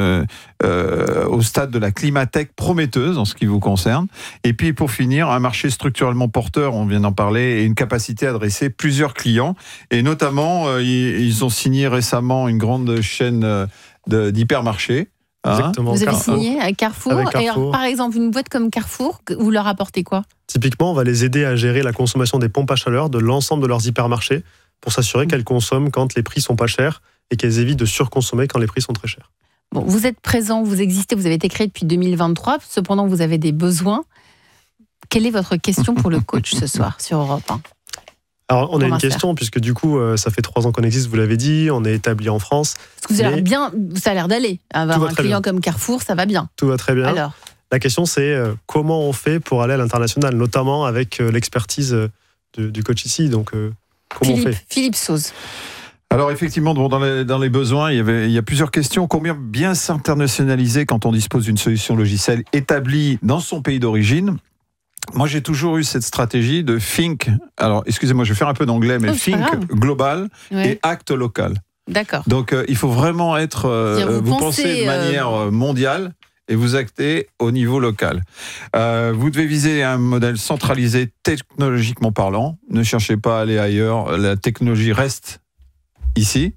au stade de la climatech prometteuse en ce qui vous concerne. Et puis pour finir, un marché structurellement porteur, on vient d'en parler, et une capacité à adresser plusieurs clients. Et notamment, ils ont signé récemment une grande chaîne d'hypermarchés. Exactement. Vous avez signé avec Carrefour. Et alors, par exemple, une boîte comme Carrefour, vous leur apportez quoi ? Typiquement, on va les aider à gérer la consommation des pompes à chaleur de l'ensemble de leurs hypermarchés pour s'assurer qu'elles consomment quand les prix sont pas chers et qu'elles évitent de surconsommer quand les prix sont très chers. Bon, vous êtes présent, vous existez, vous avez été créé depuis 2023. Cependant, vous avez des besoins. Quelle est votre question pour le coach ce soir sur Europe 1 ? Alors, on a une question, puisque du coup, ça fait 3 ans qu'on existe, vous l'avez dit, on est établi en France. Parce que vous avez ça a l'air d'aller. Avoir un client comme Carrefour, ça va bien. Tout va très bien. Alors, la question, c'est comment on fait pour aller à l'international, notamment avec l'expertise du coach ici. Donc, comment on fait ? Philippe Sauze. Alors effectivement, dans les besoins, il y a plusieurs questions. Combien bien s'internationaliser quand on dispose d'une solution logicielle établie dans son pays d'origine ? Moi, j'ai toujours eu cette stratégie de think. Alors, excusez-moi, je vais faire un peu d'anglais, mais think global et act local. D'accord. Donc, il faut vraiment être. Vous pensez de manière mondiale et vous actez au niveau local. Vous devez viser un modèle centralisé technologiquement parlant. Ne cherchez pas à aller ailleurs. La technologie reste ici.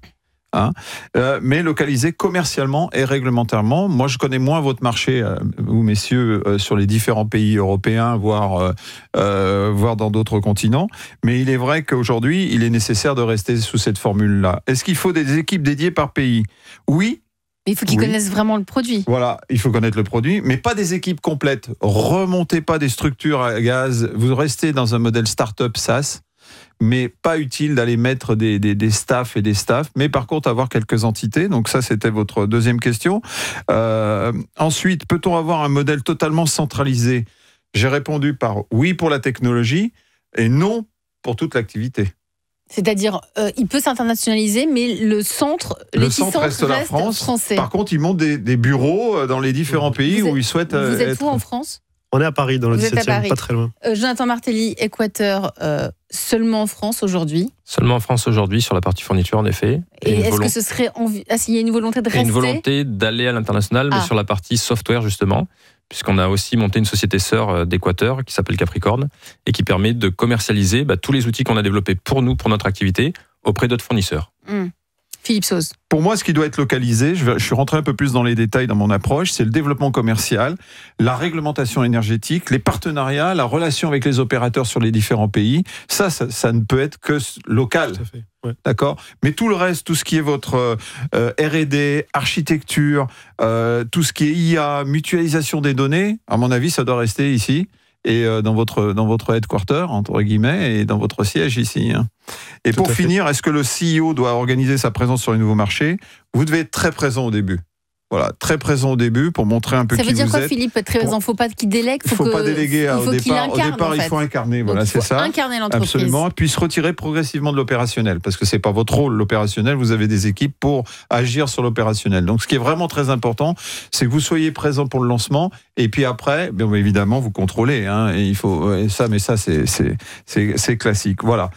Mais localisé commercialement et réglementairement. Moi, je connais moins votre marché, vous messieurs, sur les différents pays européens, voire dans d'autres continents. Mais il est vrai qu'aujourd'hui, il est nécessaire de rester sous cette formule-là. Est-ce qu'il faut des équipes dédiées par pays ? Oui. Il faut qu'ils connaissent vraiment le produit. Voilà, il faut connaître le produit, mais pas des équipes complètes. Remontez pas des structures à gaz. Vous restez dans un modèle start-up SaaS. Mais pas utile d'aller mettre des staffs et des staffs, mais par contre avoir quelques entités. Donc ça, c'était votre deuxième question. Ensuite, peut-on avoir un modèle totalement centralisé ? J'ai répondu par oui pour la technologie et non pour toute l'activité. C'est-à-dire, il peut s'internationaliser, mais le centre reste la France. Français. Par contre, ils montent des bureaux dans les différents pays où ils souhaitent être. Vous êtes où en France ? On est à Paris, dans le 17e, pas très loin. Jonathan Martelly, Équateur, seulement en France aujourd'hui ? Seulement en France aujourd'hui, sur la partie fourniture, en effet. Et est-ce que ce serait s'il y a une volonté de rester ? Il y a une volonté d'aller à l'international, mais sur la partie software, justement, puisqu'on a aussi monté une société sœur d'Équateur qui s'appelle Capricorne et qui permet de commercialiser tous les outils qu'on a développés pour nous, pour notre activité, auprès d'autres fournisseurs. Philippe Sauze. Pour moi, ce qui doit être localisé, je suis rentré un peu plus dans les détails dans mon approche, c'est le développement commercial, la réglementation énergétique, les partenariats, la relation avec les opérateurs sur les différents pays. Ça ne peut être que local. Tout à fait. Ouais. D'accord ? Mais tout le reste, tout ce qui est votre R&D, architecture, tout ce qui est IA, mutualisation des données, à mon avis, ça doit rester ici. Et dans votre headquarter, entre guillemets, et dans votre siège ici. Et pour finir, est-ce que le CEO doit organiser sa présence sur les nouveaux marchés ? Vous devez être très présent au début. Voilà, très présent au début pour montrer un peu qui vous êtes. Ça veut dire quoi, Philippe ? Très présent, il ne faut pas qu'il délègue. Il ne faut pas déléguer au départ. Au départ, il faut incarner. Voilà, c'est ça. Incarner l'entreprise. Absolument. Puis se retirer progressivement de l'opérationnel, parce que c'est pas votre rôle l'opérationnel. Vous avez des équipes pour agir sur l'opérationnel. Donc, ce qui est vraiment très important, c'est que vous soyez présent pour le lancement. Et puis après, bien évidemment, vous contrôlez. Et il faut ça, mais ça, c'est classique. Voilà.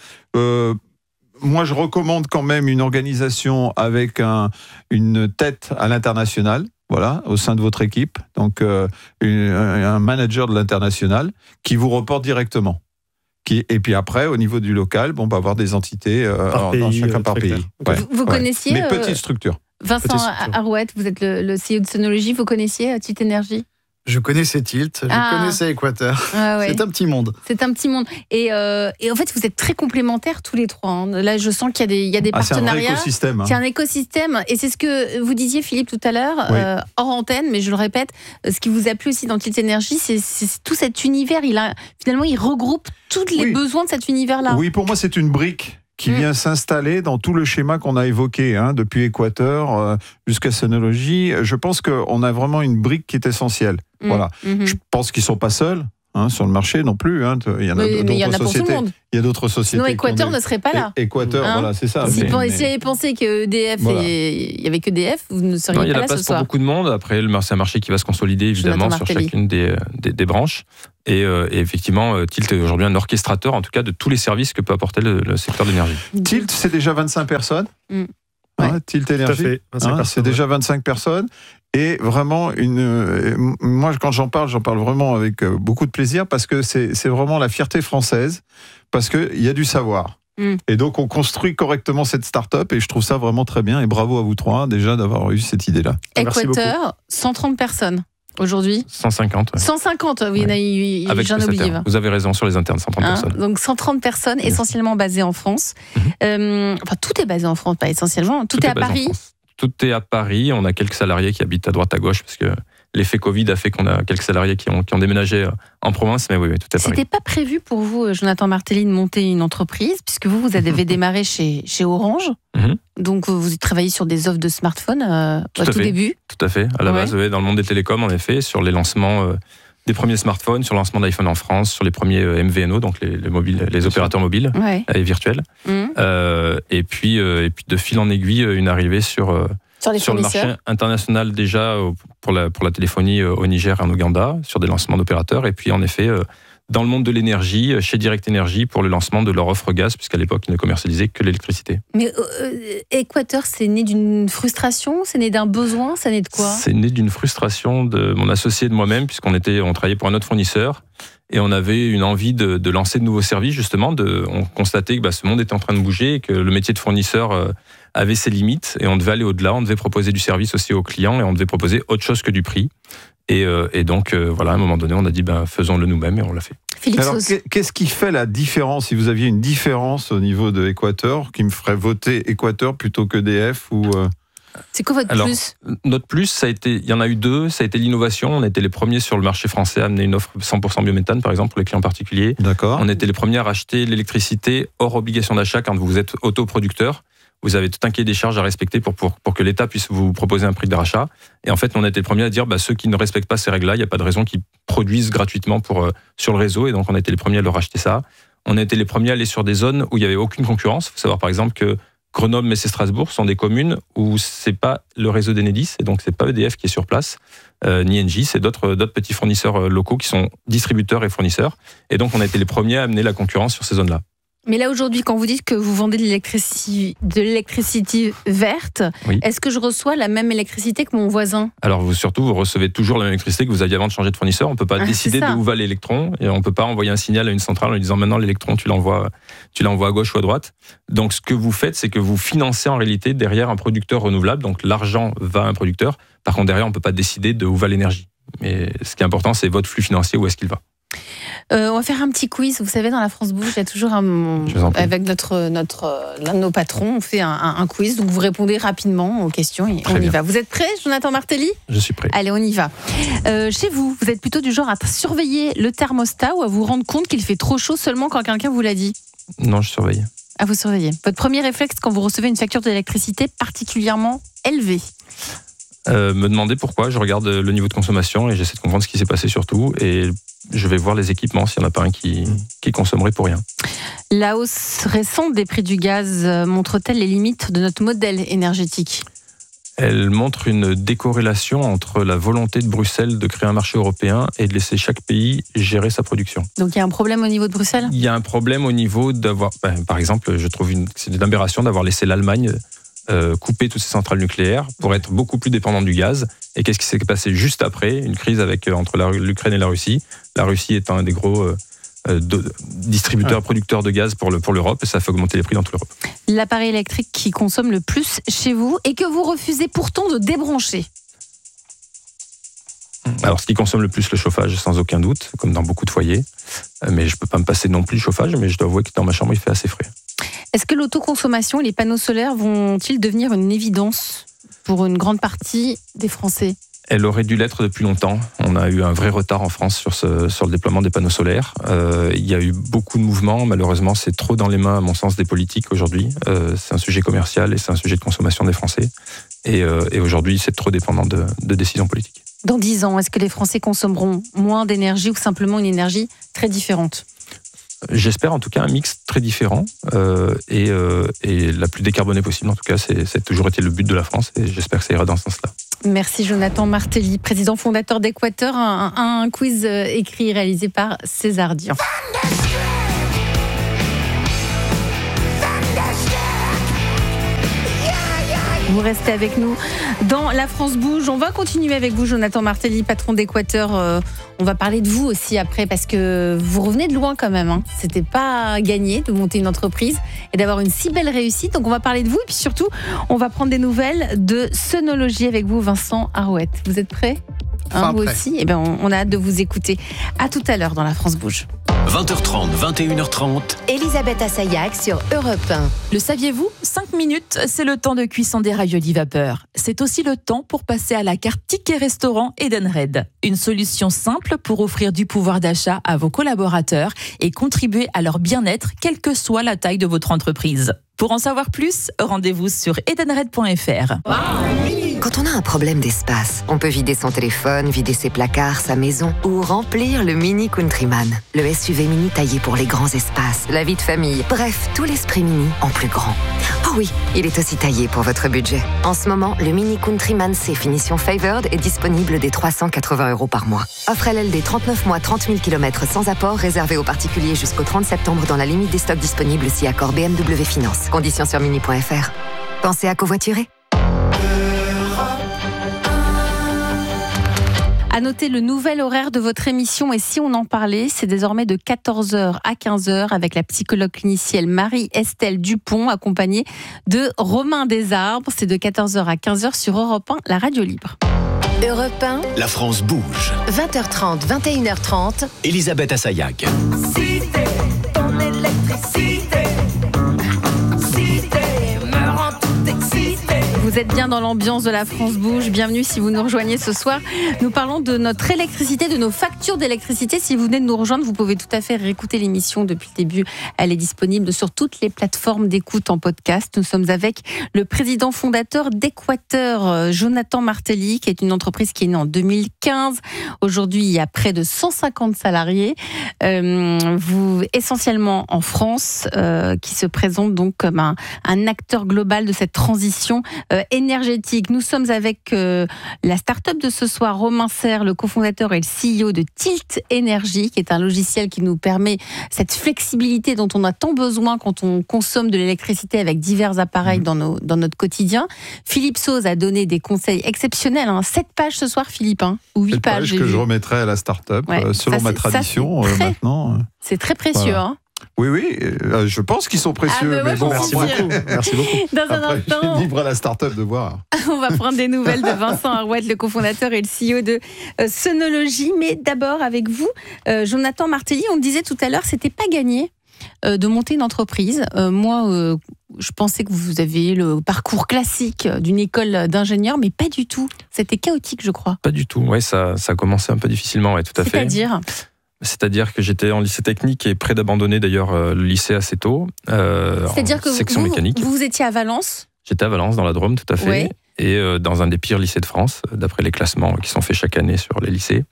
Moi, je recommande quand même une organisation avec une tête à l'international, voilà, au sein de votre équipe. Donc, un manager de l'international qui vous reporte directement. Et puis après, au niveau du local, on va avoir des entités dans chacun par pays. Ouais. Vous connaissiez... Mais petite structure. Vincent Arouette, vous êtes le CEO de Sonology. Vous connaissiez Tilt Energy ? Je connaissais Tilt, je connaissais Équateur. Ouais. C'est un petit monde. C'est un petit monde. Et en fait, vous êtes très complémentaires tous les trois. Là, je sens qu'il y a des partenariats. C'est un vrai écosystème. C'est un écosystème. Et c'est ce que vous disiez, Philippe, tout à l'heure, hors antenne, mais je le répète, ce qui vous a plu aussi dans Tilt Energy, c'est tout cet univers. Finalement, il regroupe tous les besoins de cet univers-là. Oui, pour moi, c'est une brique qui vient s'installer dans tout le schéma qu'on a évoqué, depuis Équateur jusqu'à Sonology. Je pense qu'on a vraiment une brique qui est essentielle. Voilà. Je pense qu'ils ne sont pas seuls. sur le marché non plus. Il y en a d'autres sociétés. Il y a d'autres sociétés. Sinon, Équateur ne serait pas là. Équateur, voilà, c'est ça. S'il avait pensé qu'EDF, il n'y avait qu'EDF, vous ne seriez pas là ce soir. Il y a la place pour beaucoup de monde. Après, c'est un marché qui va se consolider, évidemment, sur chacune des branches. Et effectivement, Tilt est aujourd'hui un orchestrateur, en tout cas, de tous les services que peut apporter le secteur de l'énergie. Tilt, c'est déjà 25 personnes. Tilt Énergie, c'est déjà 25 personnes. Et vraiment, moi, quand j'en parle vraiment avec beaucoup de plaisir, parce que c'est vraiment la fierté française, parce qu'il y a du savoir. Et donc, on construit correctement cette start-up, et je trouve ça vraiment très bien. Et bravo à vous trois, déjà, d'avoir eu cette idée-là. Équateur, 130 personnes. Aujourd'hui 150. 150, oui, j'en ai oublié. Vous avez raison sur les internes, 130 personnes. Donc 130 personnes, essentiellement basées en France. Tout est basé en France, pas essentiellement. Tout est à Paris. Tout est à Paris. On a quelques salariés qui habitent à droite, à gauche, parce que l'effet Covid a fait qu'on a quelques salariés qui ont déménagé en province, mais oui, tout est à Paris. C'était pas prévu pour vous, Jonathan Martelly, de monter une entreprise, puisque vous avez démarré chez Orange. Donc, vous travaillez sur des offres de smartphones au tout début. Tout à fait. À la base, dans le monde des télécoms, en effet, sur les lancements des premiers smartphones, sur le lancement d'iPhone en France, sur les premiers MVNO, donc les opérateurs mobiles et virtuels. Et puis, de fil en aiguille, une arrivée sur le marché international déjà pour la téléphonie au Niger et en Ouganda, sur des lancements d'opérateurs. Et puis, en effet, dans le monde de l'énergie, chez Direct Énergie, pour le lancement de leur offre gaz, puisqu'à l'époque, ils ne commercialisaient que l'électricité. Mais Équateur, c'est né d'une frustration, c'est né d'un besoin, c'est né de quoi ? C'est né d'une frustration de mon associé et de moi-même, puisqu'on travaillait pour un autre fournisseur, et on avait une envie de lancer de nouveaux services, justement. On constatait que ce monde était en train de bouger, et que le métier de fournisseur avait ses limites, et on devait aller au-delà, on devait proposer du service aussi aux clients, et on devait proposer autre chose que du prix. Et donc, à un moment donné, on a dit, faisons-le nous-mêmes, et on l'a fait. Alors, qu'est-ce qui fait la différence, si vous aviez une différence au niveau de Équateur, qui me ferait voter Équateur plutôt que DF ou C'est quoi votre plus ? Notre plus, il y en a eu deux. Ça a été l'innovation. On a été les premiers sur le marché français à amener une offre 100% biométhane, par exemple, pour les clients particuliers. D'accord. On a été les premiers à racheter l'électricité hors obligation d'achat quand vous êtes autoproducteur. Vous avez tout un cahier des charges à respecter pour que l'État puisse vous proposer un prix de rachat. Et en fait, on a été les premiers à dire ceux qui ne respectent pas ces règles-là, il n'y a pas de raison qu'ils produisent gratuitement sur le réseau. Et donc, on a été les premiers à leur acheter ça. On a été les premiers à aller sur des zones où il n'y avait aucune concurrence. Il faut savoir, par exemple, que Grenoble, Metz et Strasbourg sont des communes où ce n'est pas le réseau d'Enedis, et donc ce n'est pas EDF qui est sur place, ni Engie, c'est d'autres petits fournisseurs locaux qui sont distributeurs et fournisseurs. Et donc, on a été les premiers à amener la concurrence sur ces zones-là. Mais là, aujourd'hui, quand vous dites que vous vendez de l'électricité verte, est-ce que je reçois la même électricité que mon voisin ? Alors, vous recevez toujours la même électricité que vous aviez avant de changer de fournisseur. On ne peut pas décider de où va l'électron, et on ne peut pas envoyer un signal à une centrale en lui disant maintenant l'électron, tu l'envoies à gauche ou à droite. Donc, ce que vous faites, c'est que vous financez en réalité derrière un producteur renouvelable. Donc, l'argent va à un producteur. Par contre, derrière, on ne peut pas décider de où va l'énergie. Mais ce qui est important, c'est votre flux financier, où est-ce qu'il va. On va faire un petit quiz. Vous savez, dans la France Bouge, il y a toujours avec l'un de nos patrons, on fait un quiz. Donc vous répondez rapidement aux questions et on y va. Vous êtes prêt, Jonathan Martelly ? Je suis prêt. Allez, on y va. Chez vous, vous êtes plutôt du genre à surveiller le thermostat ou à vous rendre compte qu'il fait trop chaud seulement quand quelqu'un vous l'a dit ? Non, je surveille. Ah, vous surveillez. Votre premier réflexe quand vous recevez une facture d'électricité particulièrement élevée ? Me demander pourquoi, je regarde le niveau de consommation et j'essaie de comprendre ce qui s'est passé surtout, et je vais voir les équipements s'il n'y en a pas un qui consommerait pour rien. La hausse récente des prix du gaz montre-t-elle les limites de notre modèle énergétique ? Elle montre une décorrélation entre la volonté de Bruxelles de créer un marché européen et de laisser chaque pays gérer sa production. Donc il y a un problème au niveau de Bruxelles ? Il y a un problème au niveau d'avoir... par exemple, je trouve c'est une aberration d'avoir laissé l'Allemagne couper toutes ces centrales nucléaires pour être beaucoup plus dépendant du gaz. Et qu'est-ce qui s'est passé juste après ? Une crise entre l'Ukraine et la Russie. La Russie étant un des gros distributeurs, producteurs de gaz pour l'Europe, et ça fait augmenter les prix dans toute l'Europe. L'appareil électrique qui consomme le plus chez vous et que vous refusez pourtant de débrancher ? Alors, ce qui consomme le plus, le chauffage, sans aucun doute, comme dans beaucoup de foyers. Mais je ne peux pas me passer non plus le chauffage, mais je dois avouer que dans ma chambre, il fait assez frais. Est-ce que l'autoconsommation et les panneaux solaires vont-ils devenir une évidence pour une grande partie des Français ? Elle aurait dû l'être depuis longtemps. On a eu un vrai retard en France sur le déploiement des panneaux solaires. Il y a eu beaucoup de mouvements. Malheureusement, c'est trop dans les mains, à mon sens, des politiques aujourd'hui. C'est un sujet commercial et c'est un sujet de consommation des Français. Et aujourd'hui, c'est trop dépendant de décisions politiques. Dans 10 ans, est-ce que les Français consommeront moins d'énergie ou simplement une énergie très différente ? J'espère en tout cas un mix très différent et la plus décarbonée possible. En tout cas, c'est toujours été le but de la France et j'espère que ça ira dans ce sens-là. Merci Jonathan Martelly, président fondateur d'Équateur, un quiz écrit et réalisé par César Dian. Vous restez avec nous dans La France bouge. On va continuer avec vous, Jonathan Martelly, patron d'Équateur. On va parler de vous aussi après, parce que vous revenez de loin quand même. Hein. C'était pas gagné de monter une entreprise et d'avoir une si belle réussite. Donc on va parler de vous et puis surtout, on va prendre des nouvelles de Sonologie avec vous, Vincent Arouette. Vous êtes prêts ? Vous aussi ? Eh ben, on a hâte de vous écouter. À tout à l'heure dans La France bouge. 20h30, 21h30. Elisabeth Assayag sur Europe 1. Le saviez-vous ? 5 minutes, c'est le temps de cuisson des raviolis vapeur. C'est aussi le temps pour passer à la carte ticket restaurant Edenred. Une solution simple pour offrir du pouvoir d'achat à vos collaborateurs et contribuer à leur bien-être, quelle que soit la taille de votre entreprise. Pour en savoir plus, rendez-vous sur edenred.fr. Quand on a un problème d'espace, on peut vider son téléphone, vider ses placards, sa maison ou remplir le Mini Countryman. Le SUV mini taillé pour les grands espaces, la vie de famille, bref, tout l'esprit mini en plus grand. Oh oui, il est aussi taillé pour votre budget. En ce moment, le Mini Countryman C finition Favored est disponible dès 380 € par mois. Offre LLD 39 mois, 30 000 km sans apport, réservé aux particuliers jusqu'au 30 septembre dans la limite des stocks disponibles si accord BMW Finance. Conditions sur mini.fr. Pensez à covoiturer. À noter le nouvel horaire de votre émission, et si on en parlait, c'est désormais de 14h à 15h avec la psychologue clinicienne Marie-Estelle Dupont, accompagnée de Romain Desarbres. C'est de 14h à 15h sur Europe 1, la radio libre. Europe 1, La France bouge. 20h30, 21h30. Elisabeth Assayag. Cité, ton électricité. Cité, me rend tout excité. Vous êtes bien dans l'ambiance de La France bouge. Bienvenue si vous nous rejoignez ce soir. Nous parlons de notre électricité, de nos factures d'électricité. Si vous venez de nous rejoindre, vous pouvez tout à fait réécouter l'émission depuis le début. Elle est disponible sur toutes les plateformes d'écoute en podcast. Nous sommes avec le président fondateur d'Équateur, Jonathan Martelly, qui est une entreprise qui est née en 2015. Aujourd'hui, il y a près de 150 salariés. Vous, essentiellement en France, qui se présente donc comme un acteur global de cette transition énergétique. Nous sommes avec la start-up de ce soir, Romain Serre, le cofondateur et le CEO de Tilt Energy, qui est un logiciel qui nous permet cette flexibilité dont on a tant besoin quand on consomme de l'électricité avec divers appareils dans notre quotidien. Philippe Sauze a donné des conseils exceptionnels. 7 pages ce soir, Philippe, ou 8 pages. Que je remettrai à la start-up, selon ma tradition maintenant. C'est très précieux, Oui, je pense qu'ils sont précieux. Mais bon, merci beaucoup. Dans un instant, libre à la start-up de voir. On va prendre des nouvelles de Vincent Arouette, le cofondateur et le CEO de Sonologie. Mais d'abord, avec vous, Jonathan Martelly, on disait tout à l'heure, c'était pas gagné de monter une entreprise. Moi, je pensais que vous aviez le parcours classique d'une école d'ingénieur, mais pas du tout. C'était chaotique, je crois. Pas du tout. Ouais, ça a commencé un peu difficilement, tout à fait. C'est-à-dire que j'étais en lycée technique et près d'abandonner d'ailleurs le lycée assez tôt. C'est-à-dire que section mécanique. Vous étiez à Valence ? J'étais à Valence, dans la Drôme, tout à fait. Ouais. Et dans un des pires lycées de France, d'après les classements qui sont faits chaque année sur les lycées.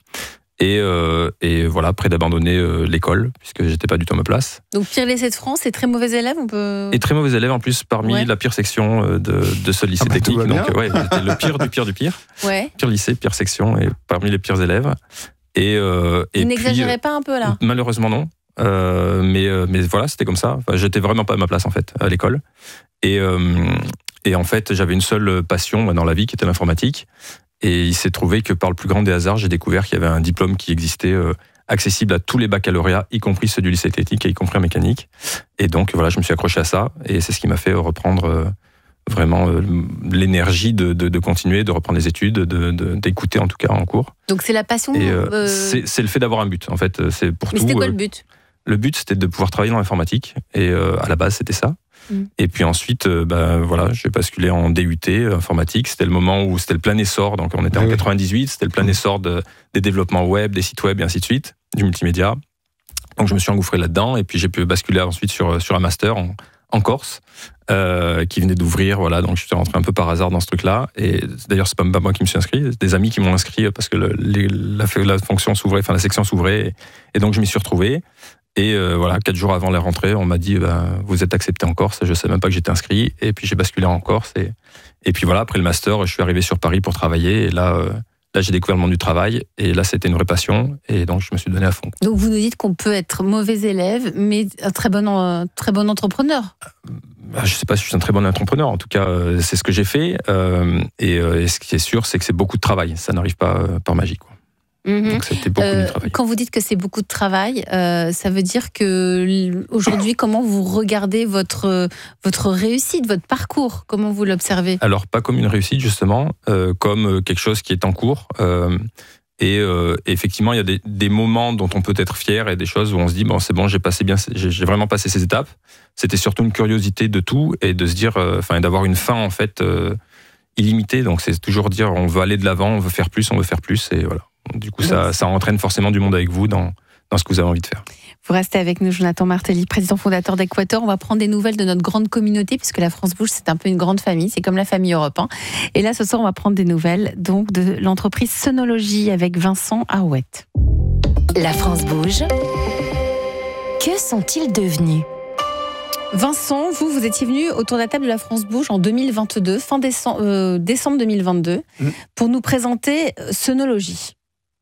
Et voilà, près d'abandonner l'école, puisque j'étais pas du tout à ma place. Donc pire lycée de France et très mauvais élève, on peut... Et très mauvais élève en plus, parmi la pire section de ce lycée technique. Donc j'étais le pire du pire du pire. Ouais. Pire lycée, pire section, et parmi les pires élèves. Vous n'exagérez pas un peu là ? Malheureusement non, mais voilà, c'était comme ça. Enfin, j'étais vraiment pas à ma place en fait à l'école, et en fait j'avais une seule passion dans la vie qui était l'informatique, et il s'est trouvé que par le plus grand des hasards, j'ai découvert qu'il y avait un diplôme qui existait accessible à tous les baccalauréats, y compris ceux du lycée technique et y compris en mécanique, et donc voilà, je me suis accroché à ça, et c'est ce qui m'a fait reprendre vraiment l'énergie de continuer, de reprendre les études, d'écouter en tout cas en cours. Donc c'est la passion. Et c'est le fait d'avoir un but en fait. C'est pour Mais tout. C'était quoi le but ? Le but c'était de pouvoir travailler dans l'informatique, et à la base c'était ça. Et puis ensuite, voilà, j'ai basculé en DUT informatique. C'était le moment où c'était le plein essor, donc on était en 98, c'était le plein essor des développements web, des sites web et ainsi de suite, du multimédia. Donc je me suis engouffré là-dedans, et puis j'ai pu basculer ensuite sur un master en Corse, qui venait d'ouvrir. Voilà, donc je suis rentré un peu par hasard dans ce truc-là. Et d'ailleurs, c'est pas moi qui me suis inscrit, c'est des amis qui m'ont inscrit parce que la fonction s'ouvrait, enfin la section s'ouvrait. Et donc je m'y suis retrouvé. Et 4 jours avant la rentrée, on m'a dit vous êtes accepté en Corse. Je savais même pas que j'étais inscrit. Et puis j'ai basculé en Corse. Et puis voilà, après le master, je suis arrivé sur Paris pour travailler. Et là, j'ai découvert le monde du travail. Et là, c'était une vraie passion. Et donc, je me suis donné à fond. Donc, vous nous dites qu'on peut être mauvais élève, mais un très bon entrepreneur. Je ne sais pas si je suis un très bon entrepreneur. En tout cas, c'est ce que j'ai fait. Et ce qui est sûr, c'est que c'est beaucoup de travail. Ça n'arrive pas par magie, quoi. Donc c'était beaucoup de travail. Quand vous dites que c'est beaucoup de travail, ça veut dire que aujourd'hui, comment vous regardez votre réussite, votre parcours, comment vous l'observez? Alors pas comme une réussite justement, comme quelque chose qui est en cours. Et effectivement, il y a des moments dont on peut être fier et des choses où on se dit c'est bon, j'ai vraiment passé ces étapes. C'était surtout une curiosité de tout et de se dire, d'avoir une fin en fait illimitée. Donc c'est toujours dire on veut aller de l'avant, on veut faire plus et voilà. Du coup, ça entraîne forcément du monde avec vous dans ce que vous avez envie de faire. Vous restez avec nous, Jonathan Martelly, président fondateur d'Équateur. On va prendre des nouvelles de notre grande communauté, puisque la France Bouge, c'est un peu une grande famille, c'est comme la famille Europe. Et là, ce soir, on va prendre des nouvelles donc de l'entreprise Sonologie avec Vincent Arouette. La France Bouge. Que sont-ils devenus ? Vincent, vous étiez venu autour de la table de la France Bouge en 2022, fin décembre 2022, pour nous présenter Sonologie.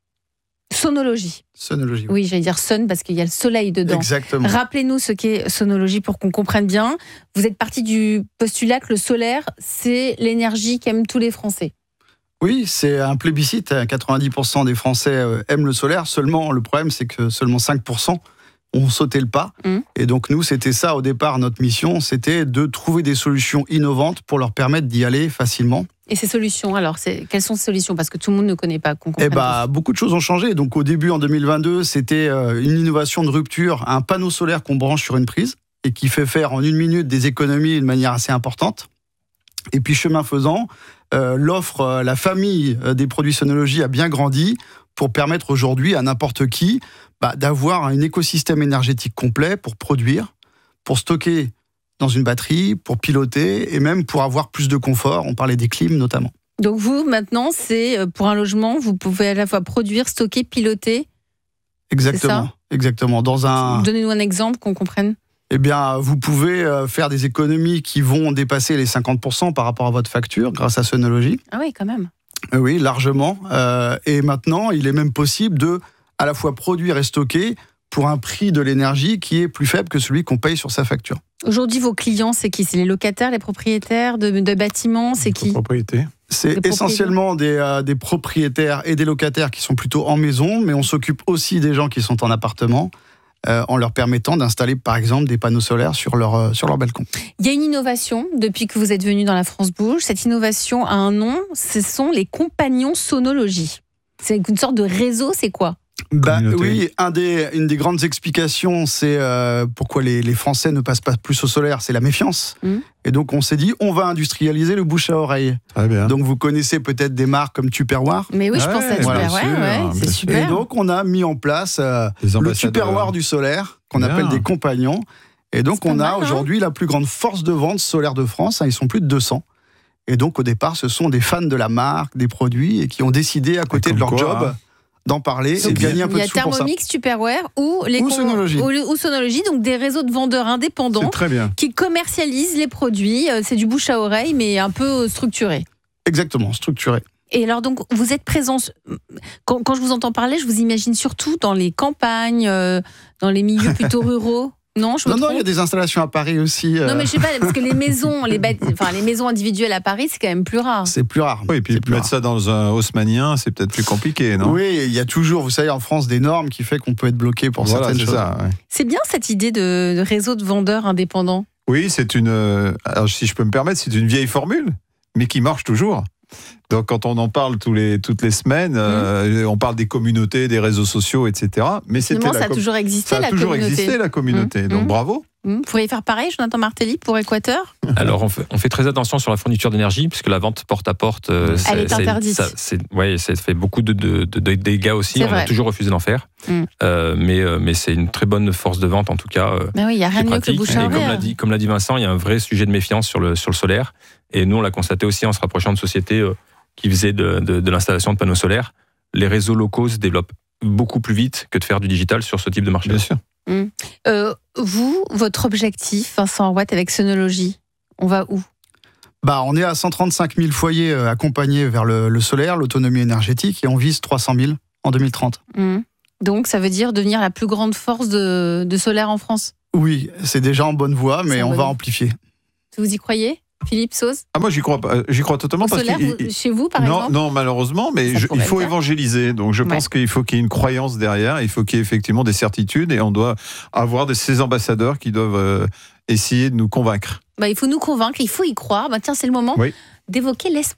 Sonologie. Sonologie. Oui, j'allais dire son parce qu'il y a le soleil dedans. Exactement. Rappelez-nous ce qu'est Sonologie pour qu'on comprenne bien. Vous êtes parti du postulat que le solaire, c'est l'énergie qu'aiment tous les Français. Oui, c'est un plébiscite. 90% des Français aiment le solaire. Seulement, le problème, c'est que seulement 5% ont sauté le pas. Et donc, nous, c'était ça au départ, notre mission. C'était de trouver des solutions innovantes pour leur permettre d'y aller facilement. Et ces solutions, alors, quelles sont ces solutions? Parce que tout le monde ne connaît pas. Beaucoup de choses ont changé. Donc, au début, en 2022, c'était une innovation de rupture, un panneau solaire qu'on branche sur une prise et qui fait faire en 1 minute des économies de manière assez importante. Et puis, chemin faisant, l'offre, la famille des produits Sonologie a bien grandi pour permettre aujourd'hui à n'importe qui d'avoir un écosystème énergétique complet pour produire, pour stocker dans une batterie, pour piloter et même pour avoir plus de confort. On parlait des clims notamment. Donc vous, maintenant, c'est pour un logement, vous pouvez à la fois produire, stocker, piloter. Exactement. Exactement. Donnez-nous un exemple qu'on comprenne. Eh bien, vous pouvez faire des économies qui vont dépasser les 50% par rapport à votre facture grâce à Sonologie. Ah oui, quand même. Oui, largement. Et maintenant, il est même possible de à la fois produire et stocker pour un prix de l'énergie qui est plus faible que celui qu'on paye sur sa facture. Aujourd'hui, vos clients, c'est qui? C'est les locataires, les propriétaires de bâtiments? C'est qui? C'est essentiellement des propriétaires et des locataires qui sont plutôt en maison, mais on s'occupe aussi des gens qui sont en appartement, en leur permettant d'installer, par exemple, des panneaux solaires sur leur balcon. Il y a une innovation depuis que vous êtes venu dans la France Bouge. Cette innovation a un nom, ce sont les compagnons Sonologie. C'est une sorte de réseau, c'est quoi? Oui, une des grandes explications, c'est pourquoi les Français ne passent pas plus au solaire, c'est la méfiance. Et donc on s'est dit, on va industrialiser le bouche à oreille. Très bien. Donc vous connaissez peut-être des marques comme Tupperware. Mais oui, je pense à Tupperware, c'est super. Et donc on a mis en place le Tupperware du solaire, qu'on appelle des compagnons. Et donc on a aujourd'hui la plus grande force de vente solaire de France, ils sont plus de 200. Et donc au départ, ce sont des fans de la marque, des produits, et qui ont décidé à côté de leur job d'en parler et de gagner un peu de sous pour ça. Il y a Thermomix, Tupperware ou Sonologie, donc des réseaux de vendeurs indépendants qui commercialisent les produits. C'est du bouche à oreille, mais un peu structuré. Exactement, structuré. Et alors donc, vous êtes présent, quand je vous entends parler, je vous imagine surtout dans les campagnes, dans les milieux plutôt ruraux. Non, il y a des installations à Paris aussi. Non, mais je sais pas, parce que les maisons individuelles à Paris, c'est quand même plus rare. C'est plus rare. Oui, et puis mettre ça dans un haussmannien, c'est peut-être plus compliqué, non? Oui, il y a toujours, vous savez, en France, des normes qui fait qu'on peut être bloqué pour certaines choses. C'est bien cette idée de réseau de vendeurs indépendants. Oui, alors si je peux me permettre, c'est une vieille formule, mais qui marche toujours. Donc quand on en parle toutes les semaines, on parle des communautés, des réseaux sociaux, etc. Mais ça a toujours existé, la communauté. Donc bravo. Vous pourriez faire pareil, Jonathan Martelly, pour Équateur ? Alors, on fait très attention sur la fourniture d'énergie, puisque la vente porte à porte, elle est interdite. Ça fait beaucoup de dégâts aussi. On a toujours refusé d'en faire. Mais c'est une très bonne force de vente, en tout cas. Mais oui, il n'y a rien de mieux que le bouche à oreille. Comme l'a dit Vincent, il y a un vrai sujet de méfiance sur le solaire. Et nous, on l'a constaté aussi en se rapprochant de sociétés qui faisaient de l'installation de panneaux solaires. Les réseaux locaux se développent beaucoup plus vite que de faire du digital sur ce type de marché. Bien sûr. Votre objectif, Vincent Rouette, avec Sonologie, on va où ? On est à 135 000 foyers accompagnés vers le solaire, l'autonomie énergétique, et on vise 300 000 en 2030. Donc ça veut dire devenir la plus grande force de solaire en France ? Oui, c'est déjà en bonne voie, mais on va amplifier. Vous y croyez ? Philippe Sauze ? Moi, j'y crois totalement. Au solaire, chez vous, par exemple ? Non, malheureusement, mais il faut évangéliser. Donc, je pense qu'il faut qu'il y ait une croyance derrière, il faut qu'il y ait effectivement des certitudes, et on doit avoir ces ambassadeurs qui doivent essayer de nous convaincre. Il faut nous convaincre, il faut y croire. Tiens, c'est le moment d'évoquer l'espoir.